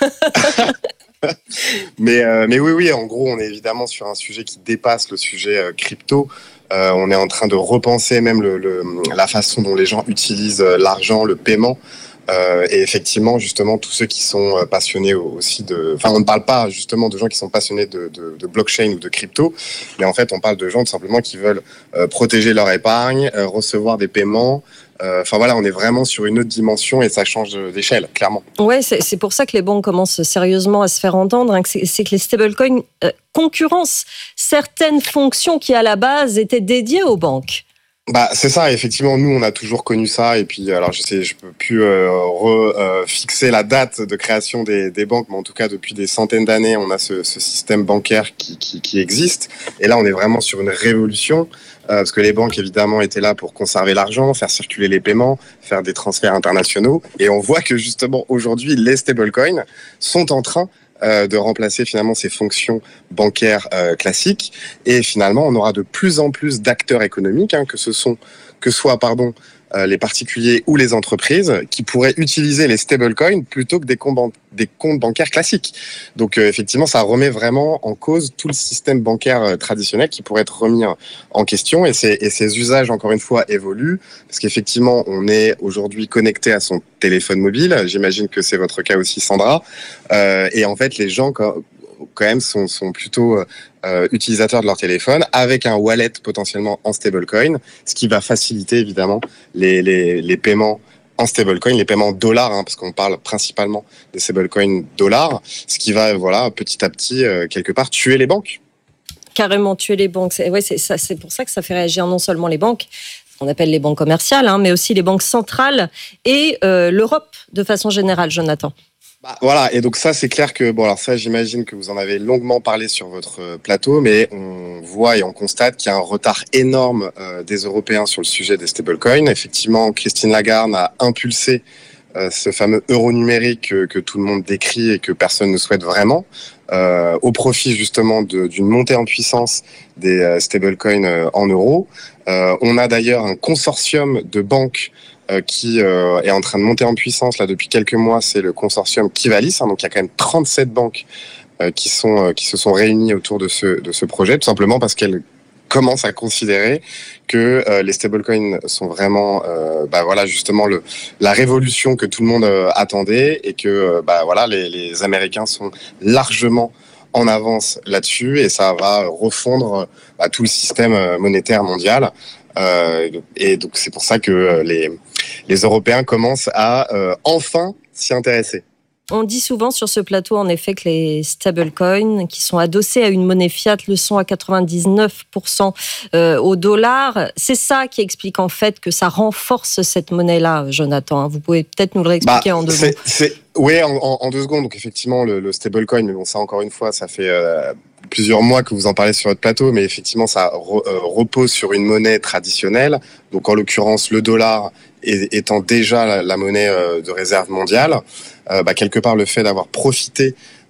mais, euh, mais oui, oui, en gros, on est évidemment sur un sujet qui dépasse le sujet euh, crypto. Euh, on est en train de repenser même le, le, la façon dont les gens utilisent l'argent, le paiement. Euh, et effectivement, justement, tous ceux qui sont passionnés aussi de... Enfin, on ne parle pas justement de gens qui sont passionnés de, de, de blockchain ou de crypto, mais en fait, on parle de gens tout simplement qui veulent euh, protéger leur épargne, euh, recevoir des paiements. Euh, enfin voilà, on est vraiment sur une autre dimension et ça change d'échelle, clairement. Ouais, c'est, c'est pour ça que les banques commencent sérieusement à se faire entendre. Hein, que c'est, c'est que les stablecoins euh, concurrencent certaines fonctions qui, à la base, étaient dédiées aux banques. Bah c'est ça, effectivement, nous on a toujours connu ça et puis alors je sais je peux plus euh, re, euh, fixer la date de création des, des banques, mais en tout cas depuis des centaines d'années on a ce, ce système bancaire qui, qui, qui existe et là on est vraiment sur une révolution euh, parce que les banques évidemment étaient là pour conserver l'argent, faire circuler les paiements, faire des transferts internationaux et on voit que justement aujourd'hui les stablecoins sont en train Euh, de remplacer finalement ces fonctions bancaires euh, classiques et finalement on aura de plus en plus d'acteurs économiques, hein, que ce sont que soit pardon euh, les particuliers ou les entreprises qui pourraient utiliser les stablecoins plutôt que des comptes, ban- des comptes bancaires classiques. Donc euh, effectivement ça remet vraiment en cause tout le système bancaire euh, traditionnel qui pourrait être remis en, en question et ces, et ces usages encore une fois évoluent parce qu'effectivement on est aujourd'hui connecté à son téléphone mobile, j'imagine que c'est votre cas aussi Sandra, euh, et en fait les gens quand, quand même sont, sont plutôt euh, utilisateurs de leur téléphone avec un wallet potentiellement en stablecoin, ce qui va faciliter évidemment les, les, les paiements en stablecoin, les paiements dollars, hein, parce qu'on parle principalement des stablecoins dollars, ce qui va voilà petit à petit euh, quelque part tuer les banques. Carrément tuer les banques. C'est, ouais, c'est, ça, c'est pour ça que ça fait réagir non seulement les banques, ce qu'on appelle les banques commerciales, hein, mais aussi les banques centrales et euh, l'Europe de façon générale, Jonathan. Bah, voilà, et donc ça c'est clair que, bon alors ça j'imagine que vous en avez longuement parlé sur votre plateau, mais on voit et on constate qu'il y a un retard énorme euh, des Européens sur le sujet des stablecoins. Effectivement, Christine Lagarde a impulsé euh, ce fameux euro numérique que, que tout le monde décrit et que personne ne souhaite vraiment, euh, au profit justement de, d'une montée en puissance des euh, stablecoins euh, en euros. Euh, on a d'ailleurs un consortium de banques Euh, qui euh, est en train de monter en puissance là depuis quelques mois, c'est le consortium Kivalis, hein, donc il y a quand même trente-sept banques euh, qui sont euh, qui se sont réunies autour de ce de ce projet, tout simplement parce qu'elles commencent à considérer que euh, les stablecoins sont vraiment euh, bah voilà justement le la révolution que tout le monde euh, attendait et que euh, bah voilà les les Américains sont largement en avance là-dessus et ça va refondre bah, tout le système monétaire mondial. Euh, et donc c'est pour ça que euh, les, les Européens commencent à euh, enfin s'y intéresser. On dit souvent sur ce plateau, en effet, que les stablecoins, qui sont adossés à une monnaie fiat, le sont à quatre-vingt-dix-neuf pour cent euh, au dollar. C'est ça qui explique en fait que ça renforce cette monnaie-là, Jonathan. Vous pouvez peut-être nous le réexpliquer bah, en deux c'est, mots. C'est, oui, en, en, en deux secondes. Donc effectivement, le, le stablecoin, mais bon, ça encore une fois, ça fait euh, plusieurs mois que vous en parlez sur votre plateau, mais effectivement, ça re, euh, repose sur une monnaie traditionnelle. Donc en l'occurrence, le dollar étant déjà la, la monnaie euh, de réserve mondiale. Euh, bah, quelque part le fait d'avoir profité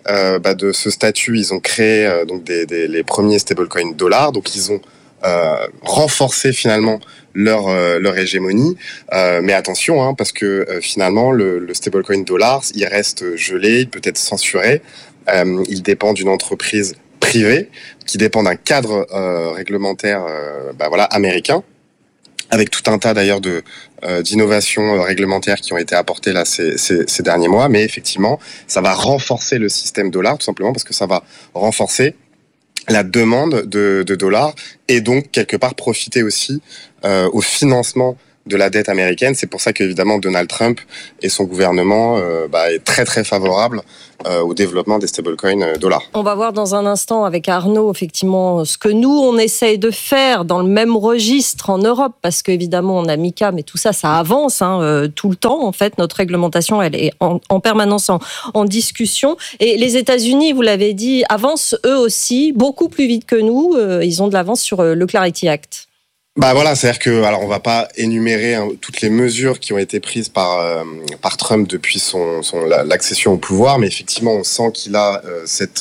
euh, bah, de ce statut, ils ont créé euh, donc des, des, les premiers stablecoins dollars. Donc ils ont euh, renforcé finalement leur euh, leur hégémonie. Euh, mais attention, hein, parce que euh, finalement le, le stablecoin dollar, il reste gelé, il peut être censuré. Euh, il dépend d'une entreprise privée qui dépend d'un cadre euh, réglementaire, euh, bah, voilà, américain, avec tout un tas d'ailleurs de euh, d'innovations réglementaires qui ont été apportées là ces, ces, ces derniers mois. Mais effectivement, ça va renforcer le système dollar, tout simplement parce que ça va renforcer la demande de, de dollars et donc quelque part profiter aussi euh, au financement de la dette américaine. C'est pour ça qu'évidemment Donald Trump et son gouvernement euh, bah, est très très favorable euh, au développement des stablecoins euh, dollars. On va voir dans un instant avec Arnaud effectivement ce que nous on essaye de faire dans le même registre en Europe, parce qu'évidemment on a MiCA, mais tout ça ça avance hein, euh, tout le temps en fait. Notre réglementation elle est en, en permanence en, en discussion, et les États-Unis, vous l'avez dit, avancent eux aussi beaucoup plus vite que nous. Euh, ils ont de l'avance sur euh, le Clarity Act. Bah voilà, c'est-à-dire que, alors on va pas énumérer hein, toutes les mesures qui ont été prises par euh, par Trump depuis son, son l'accession au pouvoir, mais effectivement on sent qu'il a euh, cette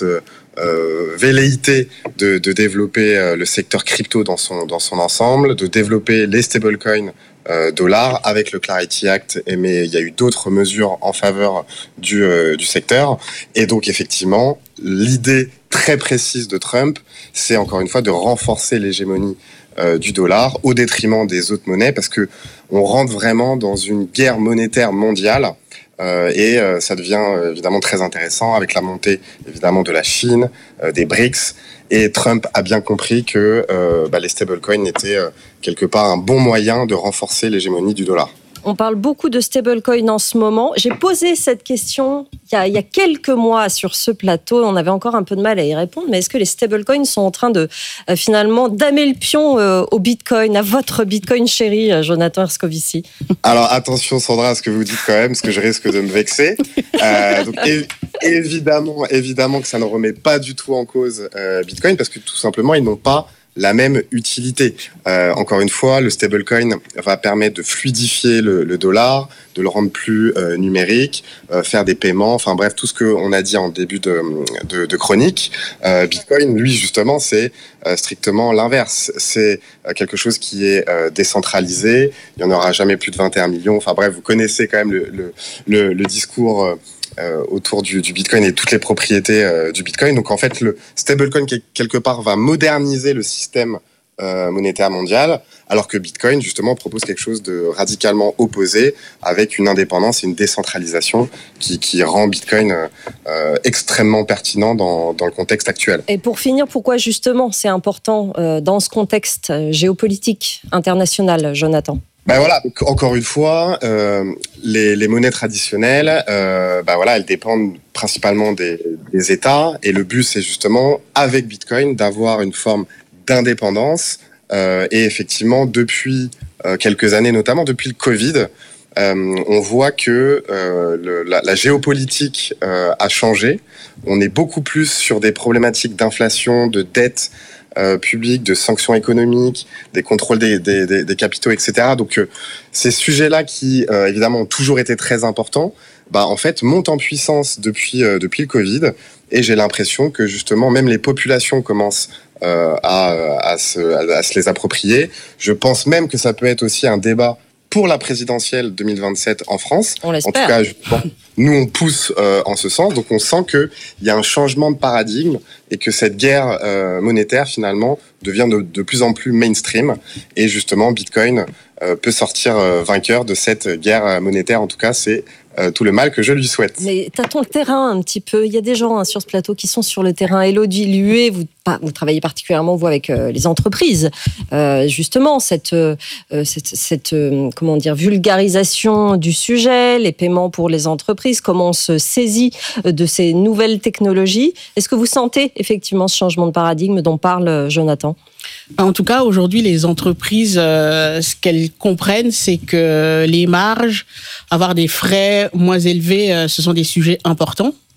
euh, velléité de, de développer euh, le secteur crypto dans son dans son ensemble, de développer les stablecoins euh, dollars avec le Clarity Act, mais il y a eu d'autres mesures en faveur du euh, du secteur, et donc effectivement l'idée très précise de Trump, c'est encore une fois de renforcer l'hégémonie Euh, du dollar au détriment des autres monnaies, parce que on rentre vraiment dans une guerre monétaire mondiale euh, et euh, ça devient euh, évidemment très intéressant avec la montée évidemment de la Chine, euh, des B R I C S, et Trump a bien compris que euh, bah, les stablecoins étaient euh, quelque part un bon moyen de renforcer l'hégémonie du dollar. On parle beaucoup de stablecoin en ce moment. J'ai posé cette question il y, a, il y a quelques mois sur ce plateau. On avait encore un peu de mal à y répondre. Mais est-ce que les stablecoins sont en train de euh, finalement damer le pion euh, au Bitcoin, à votre Bitcoin chéri, euh, Jonathan Erskovici? Alors attention Sandra à ce que vous dites quand même, parce que je risque de me vexer. Euh, donc, é- évidemment, évidemment que ça ne remet pas du tout en cause euh, Bitcoin, parce que tout simplement ils n'ont pas la même utilité. Euh, encore une fois, le stablecoin va permettre de fluidifier le, le dollar, de le rendre plus euh, numérique, euh, faire des paiements, enfin bref, tout ce qu'on a dit en début de, de, de chronique. Euh, Bitcoin, lui, justement, c'est euh, strictement l'inverse. C'est euh, quelque chose qui est euh, décentralisé, il n'y en aura jamais plus de vingt et un millions, enfin bref, vous connaissez quand même le, le, le, le discours euh, Euh, autour du, du Bitcoin et toutes les propriétés euh, du Bitcoin. Donc en fait, le stablecoin quelque part va moderniser le système euh, monétaire mondial, alors que Bitcoin justement propose quelque chose de radicalement opposé, avec une indépendance et une décentralisation qui, qui rend Bitcoin euh, euh, extrêmement pertinent dans, dans le contexte actuel. Et pour finir, pourquoi justement c'est important euh, dans ce contexte géopolitique international, Jonathan? Ben voilà, donc, encore une fois, euh, les, les monnaies traditionnelles, euh, ben voilà, elles dépendent principalement des, des États, et le but c'est justement avec Bitcoin d'avoir une forme d'indépendance. Euh, et effectivement, depuis euh, quelques années, notamment depuis le Covid, euh, on voit que euh, le, la, la géopolitique euh, a changé. On est beaucoup plus sur des problématiques d'inflation, de dette Euh, public, de sanctions économiques, des contrôles des, des, des, des capitaux, et cetera. Donc euh, ces sujets-là qui, euh, évidemment, ont toujours été très importants, bah, en fait, montent en puissance depuis, euh, depuis le Covid. Et j'ai l'impression que, justement, même les populations commencent euh, à, à, se, à se les approprier. Je pense même que ça peut être aussi un débat pour la présidentielle deux mille vingt-sept en France. On l'espère. En tout cas, justement, nous, on pousse euh, en ce sens. Donc, on sent qu'il y a un changement de paradigme et que cette guerre euh, monétaire, finalement, devient de, de plus en plus mainstream. Et justement, Bitcoin euh, peut sortir euh, vainqueur de cette guerre monétaire. En tout cas, c'est euh, tout le mal que je lui souhaite. Mais tâtons le terrain un petit peu. Il y a des gens hein, sur ce plateau qui sont sur le terrain. Élodie Luet, vous, vous travaillez particulièrement, vous, avec euh, les entreprises. Euh, justement, cette, euh, cette, cette euh, comment dire, vulgarisation du sujet, les paiements pour les entreprises, comment on se saisit de ces nouvelles technologies. Est-ce que vous sentez effectivement ce changement de paradigme dont parle Jonathan ? En tout cas, aujourd'hui, les entreprises, euh, ce qu'elles comprennent, c'est que les marges, avoir des frais moins élevés, euh, ce sont des sujets importants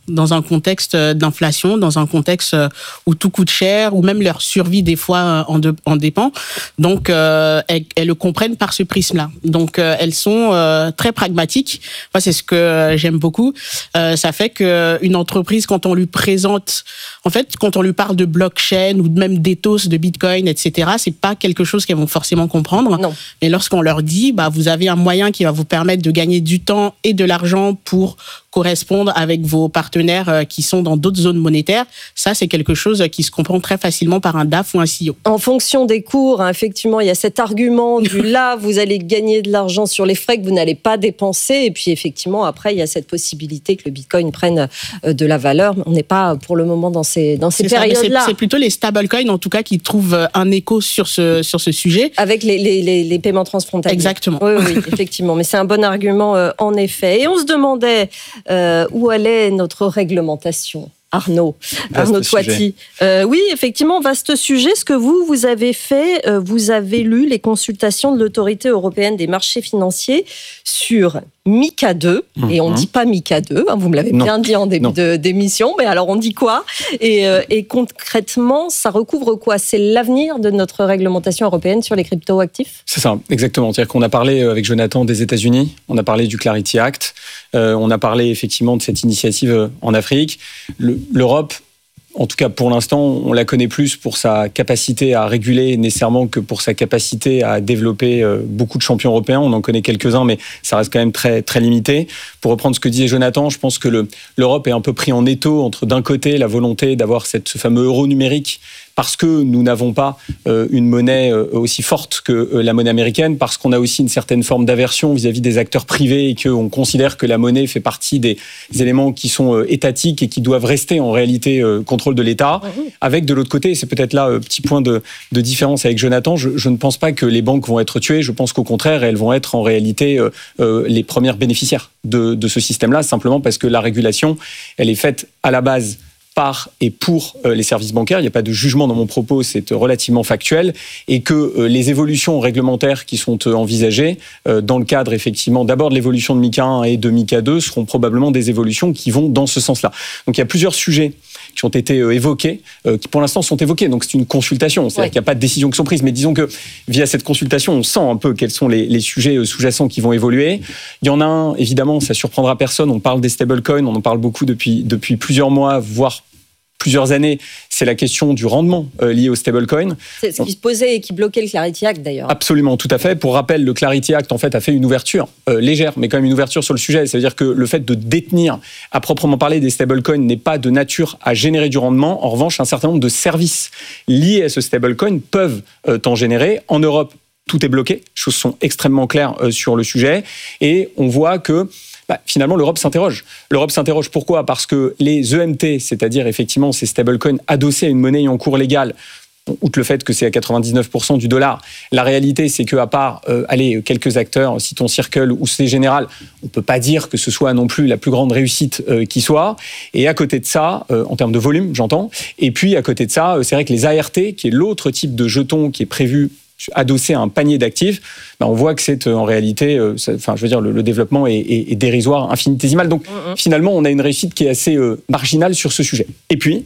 dans un contexte d'inflation, dans un contexte où tout coûte cher, où même leur survie des fois en, de, en dépend. Donc euh, elles, elles le comprennent par ce prisme-là. Donc euh, elles sont euh, très pragmatiques. Moi, c'est ce que j'aime beaucoup. Euh, ça fait qu'une entreprise, quand on lui présente, en fait, quand on lui parle de blockchain ou même d'ethos, de Bitcoin, et cetera, c'est pas quelque chose qu'elles vont forcément comprendre. Non. Mais lorsqu'on leur dit, bah, vous avez un moyen qui va vous permettre de gagner du temps et de l'argent pour correspondre avec vos partenaires qui sont dans d'autres zones monétaires, ça, c'est quelque chose qui se comprend très facilement par un D A F ou un C E O. En fonction des cours, hein, effectivement, il y a cet argument du là, vous allez gagner de l'argent sur les frais que vous n'allez pas dépenser. Et puis, effectivement, après, il y a cette possibilité que le Bitcoin prenne de la valeur. On n'est pas, pour le moment, dans ces, dans ces périodes-là. C'est, c'est plutôt les stablecoins, en tout cas, qui trouvent un écho sur ce, sur ce sujet. Avec les, les, les, les paiements transfrontaliers. Exactement. Oui, oui, effectivement. Mais c'est un bon argument, euh, en effet. Et on se demandait euh, où allait notre réglementation. Arnaud, Arnaud Toiti. Euh, oui, effectivement, vaste sujet. Ce que vous, vous avez fait, euh, vous avez lu les consultations de l'Autorité européenne des marchés financiers sur MiCA deux, mmh. et on ne dit pas MiCA deux, hein, vous me l'avez non. bien dit en début de, d'émission, mais alors on dit quoi ? et, euh, et concrètement, ça recouvre quoi ? C'est l'avenir de notre réglementation européenne sur les crypto-actifs ? C'est ça, exactement. C'est-à-dire qu'on a parlé avec Jonathan des États-Unis, on a parlé du Clarity Act, euh, on a parlé effectivement de cette initiative en Afrique. Le, l'Europe, en tout cas pour l'instant, on la connaît plus pour sa capacité à réguler nécessairement que pour sa capacité à développer beaucoup de champions européens. On en connaît quelques-uns, mais ça reste quand même très, très limité. Pour reprendre ce que disait Jonathan, je pense que le, l'Europe est un peu pris en étau entre d'un côté la volonté d'avoir cette, ce fameux euro numérique, parce que nous n'avons pas euh, une monnaie euh, aussi forte que euh, la monnaie américaine, parce qu'on a aussi une certaine forme d'aversion vis-à-vis des acteurs privés et qu'on considère que la monnaie fait partie des éléments qui sont euh, étatiques et qui doivent rester en réalité euh, contrôle de l'État. Mmh. Avec de l'autre côté, et c'est peut-être là euh, petit point de, de différence avec Jonathan, je, je ne pense pas que les banques vont être tuées, je pense qu'au contraire, elles vont être en réalité euh, euh, les premières bénéficiaires de, de ce système-là, simplement parce que la régulation, elle est faite à la base par et pour les services bancaires. Il n'y a pas de jugement dans mon propos, c'est relativement factuel, et que les évolutions réglementaires qui sont envisagées dans le cadre effectivement d'abord de l'évolution de MiCA un et de MiCA deux seront probablement des évolutions qui vont dans ce sens-là. Donc il y a plusieurs sujets qui ont été évoqués, qui pour l'instant sont évoqués, donc c'est une consultation, c'est-à-dire ouais. qu'il n'y a pas de décisions qui sont prises, mais disons que via cette consultation, on sent un peu quels sont les, les sujets sous-jacents qui vont évoluer. Il y en a un, évidemment, ça surprendra personne, on parle des stablecoins, on en parle beaucoup depuis, depuis plusieurs mois, voire plusieurs années, c'est la question du rendement euh, lié au stablecoin. C'est ce qui se posait et qui bloquait le Clarity Act d'ailleurs. Absolument, tout à fait. Pour rappel, le Clarity Act en fait a fait une ouverture euh, légère, mais quand même une ouverture sur le sujet. Ça veut dire que le fait de détenir, à proprement parler, des stablecoins n'est pas de nature à générer du rendement. En revanche, un certain nombre de services liés à ce stablecoin peuvent euh, en générer. En Europe, tout est bloqué. Les choses sont extrêmement claires euh, sur le sujet. Et on voit que Bah, finalement, l'Europe s'interroge. L'Europe s'interroge pourquoi ? Parce que les E M T, c'est-à-dire effectivement ces stablecoins adossés à une monnaie en cours légal, bon, outre le fait que c'est à quatre-vingt-dix-neuf pour cent du dollar, la réalité, c'est qu'à part euh, allez, quelques acteurs, citons Circle ou Société Générale, on ne peut pas dire que ce soit non plus la plus grande réussite euh, qui soit. Et à côté de ça, euh, en termes de volume, j'entends, et puis à côté de ça, euh, c'est vrai que les A R T, qui est l'autre type de jeton qui est prévu adossé à un panier d'actifs, ben on voit que c'est en réalité, euh, ça, enfin, je veux dire, le, le développement est, est, est dérisoire, infinitésimal. Donc, mmh. finalement, on a une réussite qui est assez euh, marginale sur ce sujet. Et puis,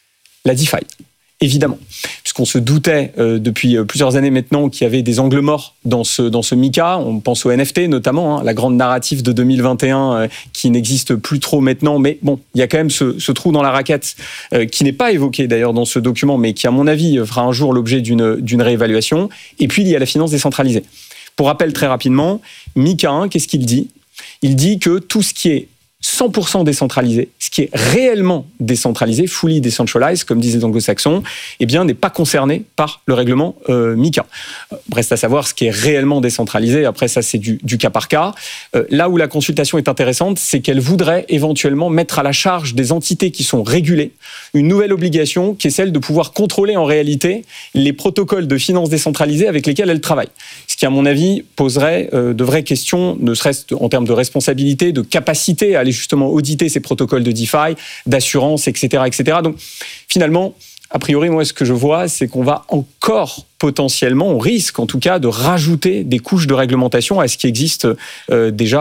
la DeFi, évidemment, puisqu'on se doutait euh, depuis plusieurs années maintenant qu'il y avait des angles morts dans ce, dans ce MiCA. On pense au N F T notamment, hein, la grande narrative de deux mille vingt et un euh, qui n'existe plus trop maintenant. Mais bon, il y a quand même ce, ce trou dans la raquette euh, qui n'est pas évoqué d'ailleurs dans ce document, mais qui, à mon avis, fera un jour l'objet d'une, d'une réévaluation. Et puis, il y a la finance décentralisée. Pour rappel, très rapidement, MiCA un, qu'est-ce qu'il dit ? Il dit que tout ce qui est cent pour cent décentralisé, ce qui est réellement décentralisé, fully decentralized, comme disent les anglo-saxons, eh bien, n'est pas concerné par le règlement euh, MiCA. Reste à savoir ce qui est réellement décentralisé. Après, ça, c'est du, du cas par cas. Euh, là où la consultation est intéressante, c'est qu'elle voudrait éventuellement mettre à la charge des entités qui sont régulées une nouvelle obligation qui est celle de pouvoir contrôler en réalité les protocoles de finance décentralisée avec lesquels elles travaillent. Ce qui, à mon avis, poserait euh, de vraies questions, ne serait-ce en termes de responsabilité, de capacité à aller justement auditer ces protocoles de DeFi, d'assurance, et cetera, et cetera. Donc, finalement, a priori, moi, ce que je vois, c'est qu'on va encore potentiellement, on risque en tout cas de rajouter des couches de réglementation à ce qui existe euh, déjà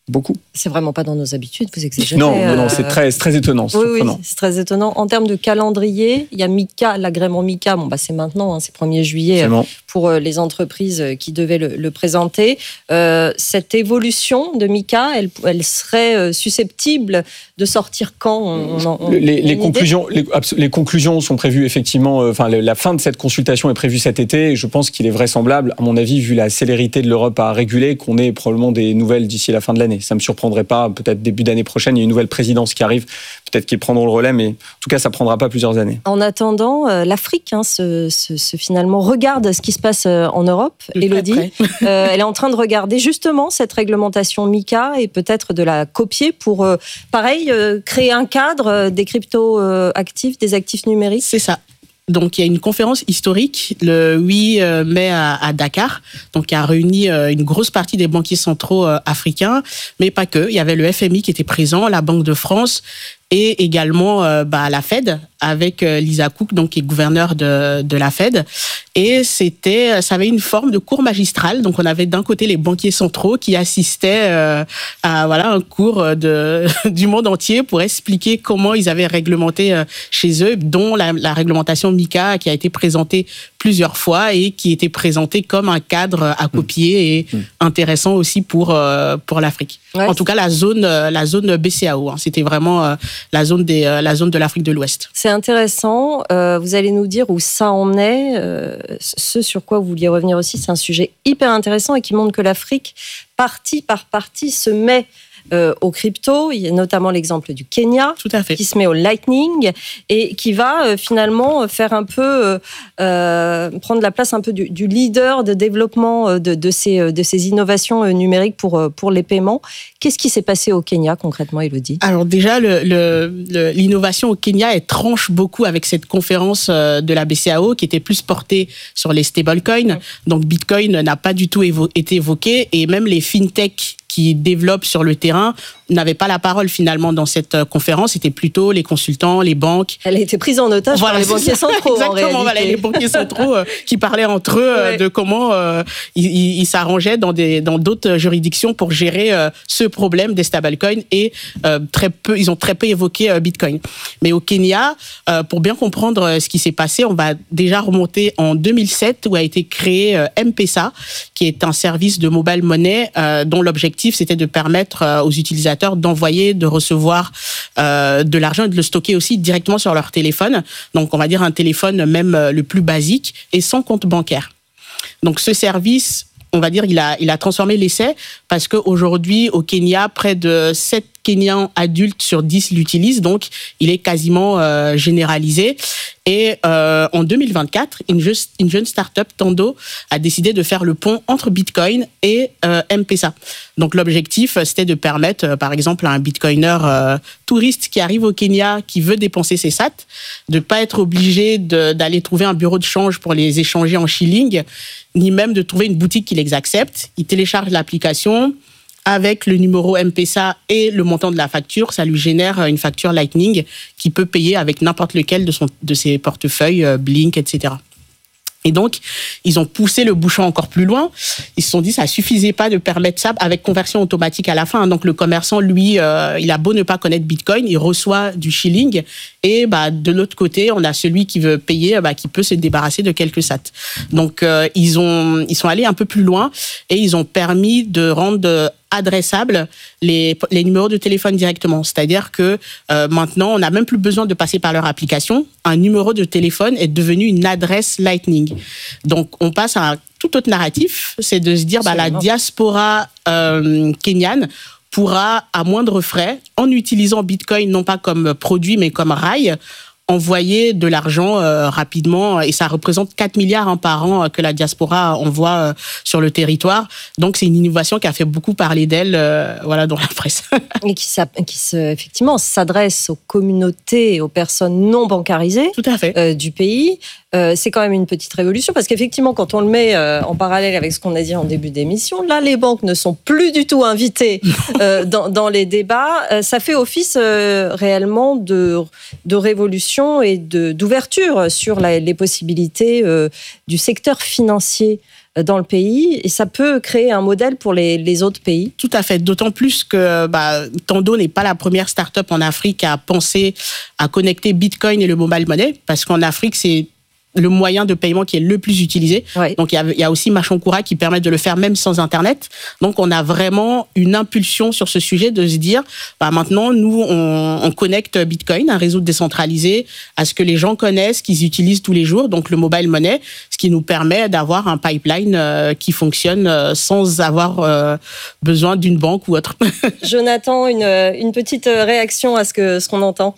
Beaucoup. C'est vraiment pas dans nos habitudes, vous exagérez. Non, non, non, c'est très, c'est très étonnant. C'est oui, oui, c'est très étonnant. En termes de calendrier, il y a MiCA, l'agrément MiCA, bon, bah, c'est maintenant, hein, c'est premier juillet bon. pour les entreprises qui devaient le, le présenter. Euh, cette évolution de MiCA, elle, elle serait susceptible de sortir quand on, on, on, les, les, conclusions, les, les conclusions sont prévues effectivement, enfin, euh, la fin de cette consultation est prévue cet été. Et je pense qu'il est vraisemblable, à mon avis, vu la célérité de l'Europe à réguler, qu'on ait probablement des nouvelles d'ici la fin de l'année. Ça ne me surprendrait pas, peut-être début d'année prochaine, il y a une nouvelle présidence qui arrive, peut-être qu'ils prendront le relais, mais en tout cas, ça ne prendra pas plusieurs années. En attendant, euh, l'Afrique, hein, se, se, se, finalement, regarde ce qui se passe en Europe. De Élodie, euh, elle est en train de regarder justement cette réglementation MiCA et peut-être de la copier pour, euh, pareil, euh, créer un cadre euh, des crypto-actifs, des actifs numériques. C'est ça. Donc, il y a une conférence historique le huit mai à, à Dakar, donc qui a réuni une grosse partie des banquiers centraux africains, mais pas que. Il y avait le F M I qui était présent, la Banque de France et également euh, bah, la Fed avec euh, Lisa Cook, donc qui est gouverneure de, de la Fed. Et c'était, ça avait une forme de cours magistral. Donc on avait d'un côté les banquiers centraux qui assistaient euh, à voilà un cours de du monde entier pour expliquer comment ils avaient réglementé euh, chez eux, dont la, la réglementation MiCA qui a été présentée plusieurs fois et qui était présentée comme un cadre à copier et mmh. intéressant aussi pour euh, pour l'Afrique. Ouais, en tout cas la zone la zone B C A O. Hein, c'était vraiment euh, la zone des la zone de l'Afrique de l'Ouest. C'est intéressant. Euh, vous allez nous dire où ça en est. Euh, ce sur quoi vous vouliez revenir aussi, c'est un sujet hyper intéressant et qui montre que l'Afrique, partie par partie, se met Euh, aux cryptos. Il y a notamment l'exemple du Kenya, Tout à fait. qui se met au Lightning et qui va euh, finalement faire un peu euh, prendre la place un peu du, du leader de développement de, de, ces, de ces innovations numériques pour, pour les paiements. Qu'est-ce qui s'est passé au Kenya concrètement, Élodie ? Alors déjà, le, le, le, l'innovation au Kenya, elle tranche beaucoup avec cette conférence de la B C A O qui était plus portée sur les stablecoins. Donc Bitcoin n'a pas du tout évo- été évoqué et même les fintech qui développent sur le terrain n'avaient pas la parole finalement dans cette conférence. C'était plutôt les consultants, les banques. Elle a été prise en otage voilà, par les banquiers centraux. Exactement, en voilà, les banquiers centraux euh, qui parlaient entre eux euh, ouais. de comment euh, ils, ils s'arrangeaient dans des dans d'autres juridictions pour gérer euh, ce problème des stablecoins et euh, très peu, ils ont très peu évoqué euh, Bitcoin. Mais au Kenya, euh, pour bien comprendre euh, ce qui s'est passé, on va déjà remonter en deux mille sept où a été créé euh, M-Pesa, qui est un service de mobile money euh, dont l'objectif c'était de permettre euh, aux utilisateurs d'envoyer, de recevoir euh, de l'argent et de le stocker aussi directement sur leur téléphone. Donc, on va dire un téléphone même euh, le plus basique et sans compte bancaire. Donc, ce service, on va dire, il a, il a transformé l'essai parce qu'aujourd'hui, au Kenya, près de sept Kenyans adultes sur dix l'utilisent, donc il est quasiment euh, généralisé. Et euh, en deux mille vingt-quatre, une, jeune, une jeune start-up, Tando, a décidé de faire le pont entre Bitcoin et euh, M-Pesa. Donc l'objectif, c'était de permettre, euh, par exemple, à un Bitcoiner euh, touriste qui arrive au Kenya, qui veut dépenser ses sats, de ne pas être obligé de, d'aller trouver un bureau de change pour les échanger en shilling, ni même de trouver une boutique qui les accepte. Il télécharge l'application. Avec le numéro M-Pesa et le montant de la facture, ça lui génère une facture Lightning qui peut payer avec n'importe lequel de, son, de ses portefeuilles, Blink, et cetera. Et donc, ils ont poussé le bouchon encore plus loin. Ils se sont dit, ça suffisait pas de permettre ça avec conversion automatique à la fin. Donc, le commerçant, lui, euh, il a beau ne pas connaître Bitcoin, il reçoit du shilling. Et bah, de l'autre côté, on a celui qui veut payer, bah, qui peut se débarrasser de quelques sats. Donc, euh, ils ont, ils sont allés un peu plus loin et ils ont permis de rendre adressables les, les numéros de téléphone directement. C'est-à-dire que euh, maintenant, on n'a même plus besoin de passer par leur application. Un numéro de téléphone est devenu une adresse Lightning. Donc, on passe à un tout autre narratif, c'est de se dire bah, la diaspora euh, kenyane pourra, à moindre frais, en utilisant Bitcoin, non pas comme produit, mais comme rail, envoyer de l'argent euh, rapidement, et ça représente quatre milliards hein, par an euh, que la diaspora envoie euh, sur le territoire. Donc c'est une innovation qui a fait beaucoup parler d'elle euh, voilà, dans la presse. Et qui, qui se, effectivement s'adresse aux communautés et aux personnes non bancarisées Tout à fait. Euh, du pays. Euh, c'est quand même une petite révolution parce qu'effectivement, quand on le met euh, en parallèle avec ce qu'on a dit en début d'émission, là, les banques ne sont plus du tout invitées euh, dans, dans les débats. Euh, ça fait office euh, réellement de, de révolution et de, d'ouverture sur la, les possibilités euh, du secteur financier dans le pays et ça peut créer un modèle pour les, les autres pays. Tout à fait, d'autant plus que bah, Tendo n'est pas la première start-up en Afrique à penser à connecter Bitcoin et le mobile money, parce qu'en Afrique, c'est le moyen de paiement qui est le plus utilisé. Ouais. Donc, il y a, il y a aussi Machankura qui permet de le faire même sans Internet. Donc, on a vraiment une impulsion sur ce sujet de se dire, bah, maintenant, nous, on, on connecte Bitcoin, un réseau décentralisé, à ce que les gens connaissent, qu'ils utilisent tous les jours, donc le mobile money, ce qui nous permet d'avoir un pipeline euh, qui fonctionne euh, sans avoir euh, besoin d'une banque ou autre. Jonathan, une, une petite réaction à ce, que, ce qu'on entend.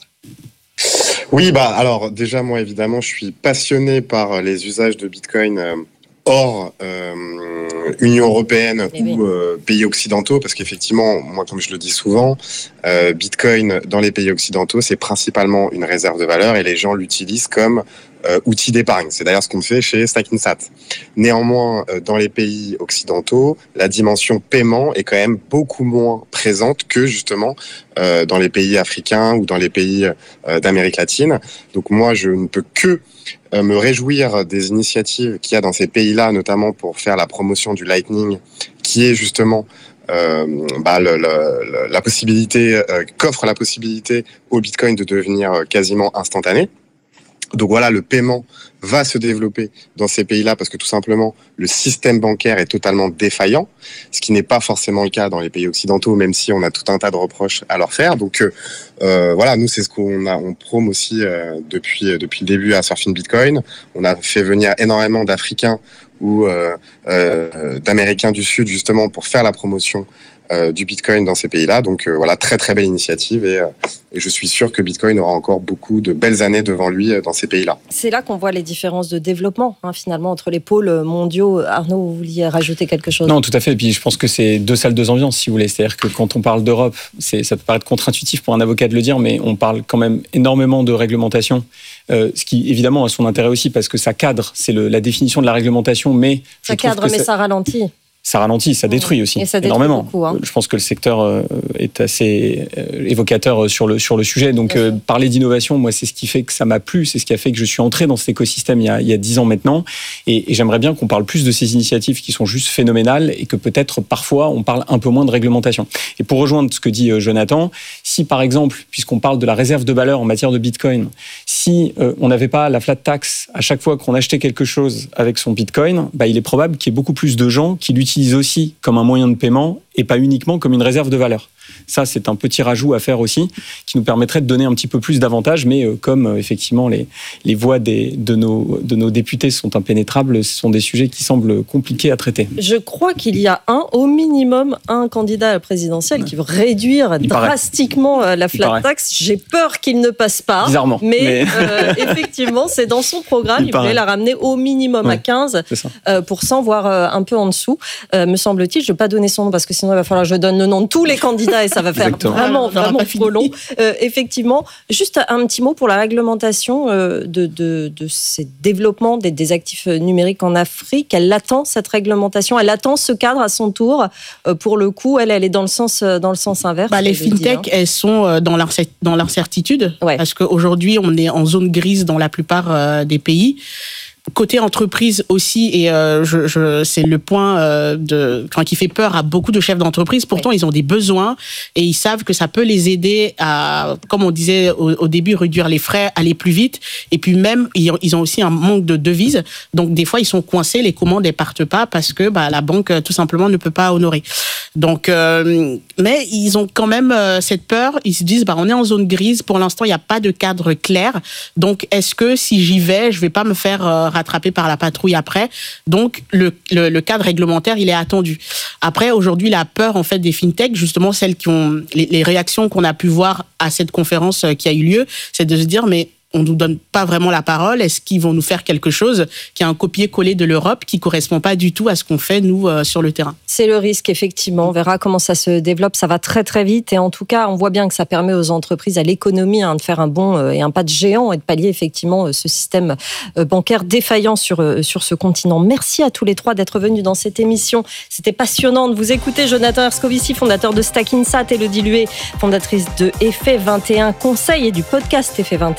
Oui, bah alors déjà moi évidemment je suis passionné par les usages de Bitcoin euh, hors euh, Union européenne et ou oui. euh, pays occidentaux, parce qu'effectivement moi comme je le dis souvent, euh, Bitcoin dans les pays occidentaux c'est principalement une réserve de valeur et les gens l'utilisent comme Euh, outil d'épargne. C'est d'ailleurs ce qu'on fait chez Stackinsat. Néanmoins, euh, dans les pays occidentaux, la dimension paiement est quand même beaucoup moins présente que justement euh, dans les pays africains ou dans les pays euh, d'Amérique latine. Donc moi, je ne peux que euh, me réjouir des initiatives qu'il y a dans ces pays-là, notamment pour faire la promotion du Lightning, qui est justement Euh, bah, le, le, la possibilité, euh, qu'offre la possibilité au Bitcoin de devenir quasiment instantané. Donc voilà, le paiement va se développer dans ces pays-là parce que tout simplement, le système bancaire est totalement défaillant, ce qui n'est pas forcément le cas dans les pays occidentaux, même si on a tout un tas de reproches à leur faire. Donc euh, voilà, nous, c'est ce qu'on a, on prône aussi euh, depuis, depuis le début à Surfing Bitcoin. On a fait venir énormément d'Africains ou euh, euh, d'Américains du Sud, justement, pour faire la promotion Euh, du Bitcoin dans ces pays-là. Donc euh, voilà, très très belle initiative et, euh, et je suis sûr que Bitcoin aura encore beaucoup de belles années devant lui euh, dans ces pays-là. C'est là qu'on voit les différences de développement hein, finalement entre les pôles mondiaux. Arnaud, vous vouliez rajouter quelque chose ? Non, tout à fait. Et puis je pense que c'est deux salles, deux ambiances, si vous voulez. C'est-à-dire que quand on parle d'Europe, c'est, ça peut paraître contre-intuitif pour un avocat de le dire, mais on parle quand même énormément de réglementation, euh, ce qui évidemment a son intérêt aussi parce que ça cadre, c'est le, la définition de la réglementation, mais... Ça cadre, mais ça, ça ralentit. Ça ralentit, ça détruit aussi et ça détruit énormément. Beaucoup, hein. Je pense que le secteur est assez évocateur sur le sur le sujet. Donc euh, parler d'innovation, moi c'est ce qui fait que ça m'a plu, c'est ce qui a fait que je suis entré dans cet écosystème il y a il y a dix ans maintenant. Et, et j'aimerais bien qu'on parle plus de ces initiatives qui sont juste phénoménales et que peut-être parfois on parle un peu moins de réglementation. Et pour rejoindre ce que dit Jonathan, si par exemple, puisqu'on parle de la réserve de valeur en matière de Bitcoin, si euh, on n'avait pas la flat tax à chaque fois qu'on achetait quelque chose avec son Bitcoin, bah, il est probable qu'il y ait beaucoup plus de gens qui l'utilisent aussi comme un moyen de paiement et pas uniquement comme une réserve de valeur. Ça, c'est un petit rajout à faire aussi qui nous permettrait de donner un petit peu plus d'avantages, mais euh, comme euh, effectivement les, les voix des, de, nos, de nos députés sont impénétrables, ce sont des sujets qui semblent compliqués à traiter. Je crois qu'il y a un, au minimum, un candidat à la présidentielle ouais. qui veut réduire Il drastiquement paraît. la flat tax. J'ai peur qu'il ne passe pas. Bizarrement. Mais, mais... Euh, effectivement, c'est dans son programme. Il, Il voulait la ramener au minimum ouais, à quinze euh, pour cent, voire euh, un peu en dessous, euh, me semble-t-il. Je ne vais pas donner son nom parce que sinon il va falloir que je donne le nom de tous les candidats et ça va faire Exactement. vraiment, vraiment trop long. Euh, effectivement, juste un petit mot pour la réglementation euh, de, de, de ces développements des, des actifs numériques en Afrique. Elle attend cette réglementation, elle attend ce cadre à son tour. Euh, pour le coup, elle, elle est dans le sens, dans le sens inverse. Bah, les fintech, hein. elles sont dans, l'incer- dans l'incertitude ouais. parce qu'aujourd'hui, on est en zone grise dans la plupart euh, des pays. Côté entreprise aussi, et euh, je, je, c'est le point euh, de, enfin, qui fait peur à beaucoup de chefs d'entreprise. Pourtant, oui. ils ont des besoins et ils savent que ça peut les aider à, comme on disait au, au début, réduire les frais, aller plus vite. Et puis même, ils, ils ont aussi un manque de devises. Donc des fois, ils sont coincés, les commandes ne partent pas parce que bah, la banque tout simplement ne peut pas honorer. Donc, euh, mais ils ont quand même euh, cette peur. Ils se disent, bah, on est en zone grise. Pour l'instant, il n'y a pas de cadre clair. Donc, est-ce que si j'y vais, je vais pas me faire euh, rattrapé par la patrouille après. Donc, le, le, le cadre réglementaire, il est attendu. Après, aujourd'hui, la peur, en fait, des fintech, justement, celles qui ont, les, les réactions qu'on a pu voir à cette conférence qui a eu lieu, c'est de se dire, mais on ne nous donne pas vraiment la parole. Est-ce qu'ils vont nous faire quelque chose qui est un copier-coller de l'Europe qui ne correspond pas du tout à ce qu'on fait, nous, euh, sur le terrain? C'est le risque, effectivement. On verra comment ça se développe. Ça va très, très vite. Et en tout cas, on voit bien que ça permet aux entreprises, à l'économie, hein, de faire un bond euh, et un pas de géant et de pallier, effectivement, euh, ce système euh, bancaire défaillant sur, euh, sur ce continent. Merci à tous les trois d'être venus dans cette émission. C'était passionnant de vous écouter. Jonathan Herscovici, fondateur de Stackinsat, Élodie Luet, fondatrice de Effet vingt et un Conseil et du podcast Effet vingt et un.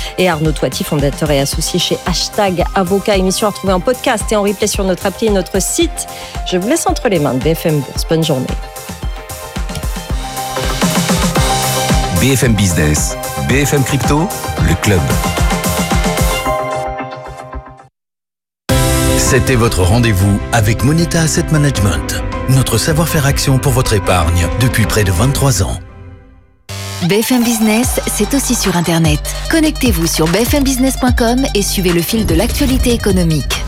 et Arnaud Toiti, fondateur et associé chez Hashtag Avocat. Émission à retrouver en podcast et en replay sur notre appli et notre site. Je vous laisse entre les mains de B F M Bourse. Bonne journée. B F M Business, B F M Crypto, le club. C'était votre rendez-vous avec Moneta Asset Management. Notre savoir-faire action pour votre épargne depuis près de vingt-trois ans. B F M Business, c'est aussi sur Internet. Connectez-vous sur b f m business point com et suivez le fil de l'actualité économique.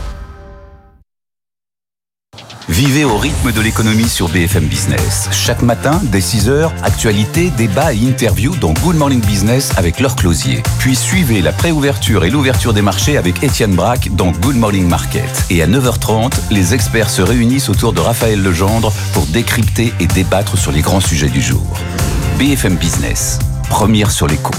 Vivez au rythme de l'économie sur B F M Business. Chaque matin, dès six heures, actualités, débats et interviews dans Good Morning Business avec Laure Closier. Puis suivez la préouverture et l'ouverture des marchés avec Étienne Braque dans Good Morning Market. Et à neuf heures trente, les experts se réunissent autour de Raphaël Legendre pour décrypter et débattre sur les grands sujets du jour. B F M Business, première sur l'écho.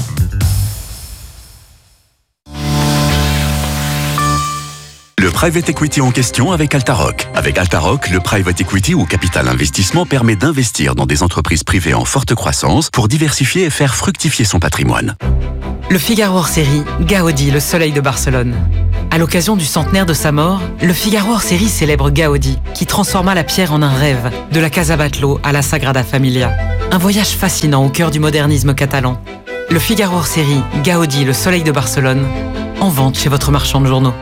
Le private equity en question avec Altaroc. Avec Altaroc, le private equity ou capital investissement permet d'investir dans des entreprises privées en forte croissance pour diversifier et faire fructifier son patrimoine. Le Figaro hors série, Gaudi, le soleil de Barcelone. À l'occasion du centenaire de sa mort, le Figaro hors série célèbre Gaudi, qui transforma la pierre en un rêve, de la Casa Batlló à la Sagrada Familia. Un voyage fascinant au cœur du modernisme catalan. Le Figaro hors série, Gaudi, le soleil de Barcelone, en vente chez votre marchand de journaux.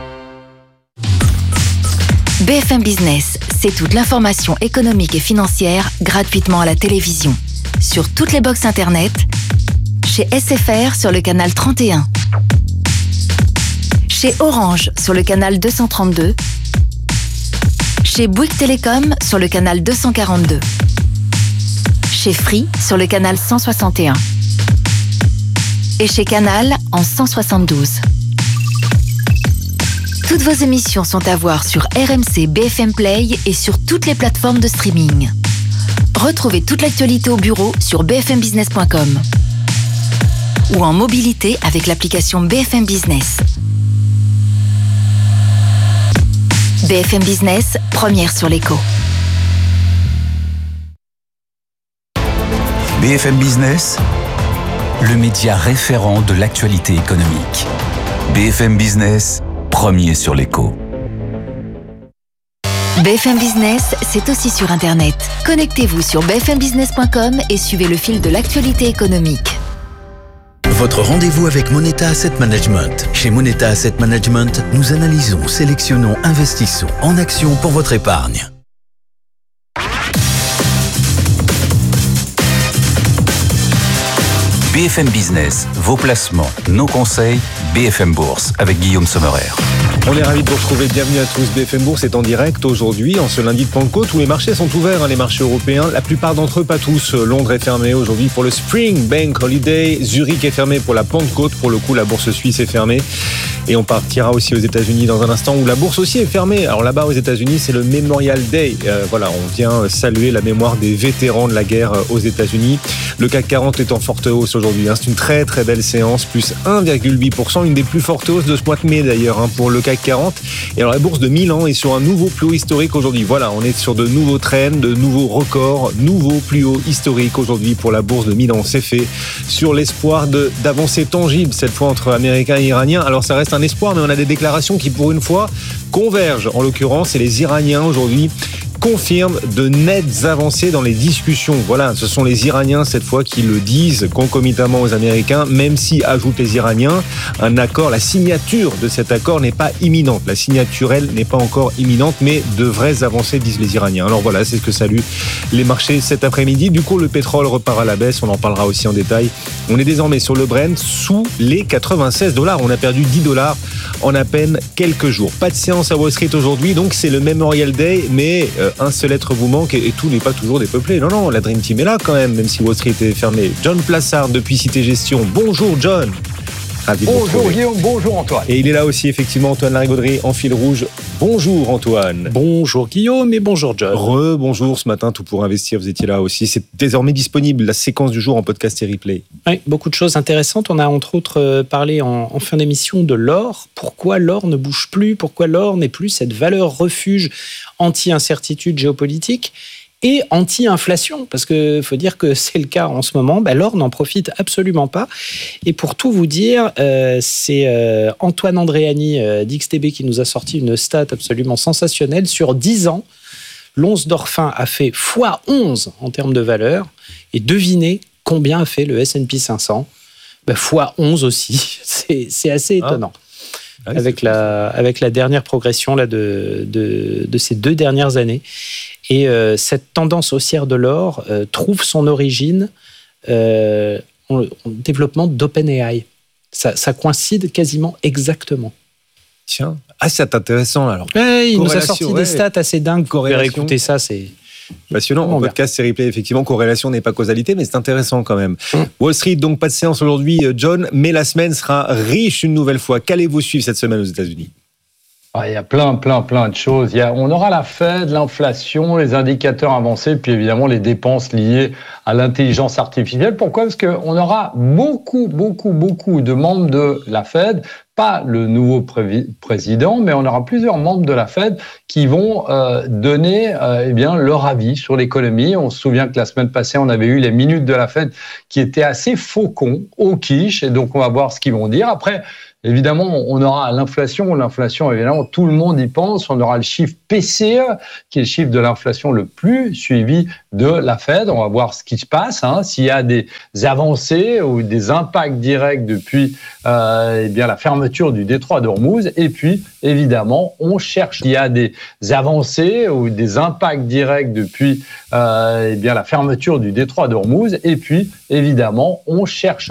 B F M Business, c'est toute l'information économique et financière gratuitement à la télévision. Sur toutes les box internet, chez S F R sur le canal trente et un, chez Orange sur le canal deux cent trente-deux, chez Bouygues Télécom sur le canal deux cent quarante-deux, chez Free sur le canal cent soixante et un et chez Canal en cent soixante-douze. Toutes vos émissions sont à voir sur R M C B F M Play et sur toutes les plateformes de streaming. Retrouvez toute l'actualité au bureau sur b f m business point com ou en mobilité avec l'application B F M Business. B F M Business, première sur l'écho. B F M Business, le média référent de l'actualité économique. B F M Business, premier sur l'écho. B F M Business, c'est aussi sur Internet. Connectez-vous sur b f m business point com et suivez le fil de l'actualité économique. Votre rendez-vous avec Moneta Asset Management. Chez Moneta Asset Management, nous analysons, sélectionnons, investissons en action pour votre épargne. B F M Business, vos placements, nos conseils, B F M Bourse avec Guillaume Sommerer. On est ravis de vous retrouver. Bienvenue à tous. B F M Bourse est en direct aujourd'hui, en ce lundi de Pentecôte, où les marchés sont ouverts, hein, les marchés européens. La plupart d'entre eux, pas tous. Londres est fermé aujourd'hui pour le Spring Bank Holiday. Zurich est fermé pour la Pentecôte. Pour le coup, la bourse suisse est fermée. Et on partira aussi aux États-Unis dans un instant, où la bourse aussi est fermée. Alors là-bas, aux États-Unis, c'est le Memorial Day. Euh, voilà, on vient saluer la mémoire des vétérans de la guerre aux États-Unis. Le C A C quarante est en forte hausse aujourd'hui. Hein. C'est une très très belle séance, plus un virgule huit pour cent, une des plus fortes hausses de ce mois de mai d'ailleurs, hein, pour le C A C quarante. Et alors la bourse de Milan est sur un nouveau plus haut historique aujourd'hui. Voilà, on est sur de nouveaux trends, de nouveaux records, nouveaux plus hauts historiques aujourd'hui pour la bourse de Milan. C'est fait sur l'espoir de, d'avancées tangibles, cette fois entre Américains et Iraniens. Alors ça reste un espoir, mais on a des déclarations qui pour une fois convergent. En l'occurrence, et les Iraniens aujourd'hui confirme de nettes avancées dans les discussions. Voilà, ce sont les Iraniens cette fois qui le disent concomitamment aux Américains, même si, ajoutent les Iraniens, un accord, la signature de cet accord n'est pas imminente. La signature, elle, n'est pas encore imminente, mais de vraies avancées, disent les Iraniens. Alors voilà, c'est ce que saluent les marchés cet après-midi. Du coup, le pétrole repart à la baisse, on en parlera aussi en détail. On est désormais sur le Brent sous les quatre-vingt-seize dollars. On a perdu dix dollars en à peine quelques jours. Pas de séance à Wall Street aujourd'hui, donc c'est le Memorial Day, mais euh, un seul être vous manque et, et tout n'est pas toujours dépeuplé. Non, non, la Dream Team est là quand même, même si Wall Street est fermé. John Plassard depuis Cité Gestion. Bonjour John. Ravi de vous retrouver. Bonjour Guillaume, bonjour Antoine. Et il est là aussi effectivement Antoine Larigauderie en fil rouge. Bonjour Antoine. Bonjour Guillaume et bonjour John. Re-bonjour ce matin, Tout pour investir, vous étiez là aussi. C'est désormais disponible, la séquence du jour en podcast et replay. Oui, beaucoup de choses intéressantes. On a entre autres parlé en, en fin d'émission de l'or. Pourquoi l'or ne bouge plus ? Pourquoi l'or n'est plus cette valeur refuge anti-incertitude géopolitique ? et anti-inflation, parce qu'il faut dire que c'est le cas en ce moment. Ben, l'or n'en profite absolument pas. Et pour tout vous dire, euh, c'est euh, Antoine Andréani euh, d'X T B qui nous a sorti une stat absolument sensationnelle. Sur dix ans, l'once d'or fin a fait fois onze en termes de valeur. Et devinez combien a fait le S and P cinq cents. Ben, fois onze aussi. C'est, c'est assez étonnant. Ah. Ah oui, avec, la, avec la dernière progression là, de, de, de ces deux dernières années. Et euh, cette tendance haussière de l'or euh, trouve son origine euh, en, en développement d'OpenAI. Ça, ça coïncide quasiment exactement. Tiens, ah, c'est intéressant alors. Ouais, il nous a sorti ouais. des stats assez dingues. Vous pouvez écouter ça, c'est passionnant. En podcast, c'est replay. Effectivement, corrélation n'est pas causalité, mais c'est intéressant quand même. Mmh. Wall Street, donc pas de séance aujourd'hui, John, mais la semaine sera riche une nouvelle fois. Qu'allez-vous suivre cette semaine aux États-Unis ? Ah, il y a plein, plein, plein de choses. Il y a, on aura la Fed, l'inflation, les indicateurs avancés, puis évidemment les dépenses liées à l'intelligence artificielle. Pourquoi ? Parce qu'on aura beaucoup, beaucoup, beaucoup de membres de la Fed, pas le nouveau pré- président, mais on aura plusieurs membres de la Fed qui vont euh, donner euh, eh bien, leur avis sur l'économie. On se souvient que la semaine passée, on avait eu les minutes de la Fed qui étaient assez faucons, au quiche, et donc on va voir ce qu'ils vont dire. Après, évidemment, on aura l'inflation. L'inflation, évidemment, tout le monde y pense. On aura le chiffre P C E, qui est le chiffre de l'inflation le plus suivi de la Fed. On va voir ce qui se passe, hein, s'il y a des avancées ou des impacts directs depuis euh, eh bien, la fermeture du détroit d'Ormuz. Et puis, évidemment, on cherche s'il y a des avancées ou des impacts directs depuis euh, eh bien, la fermeture du détroit d'Ormuz. Et puis, évidemment, on cherche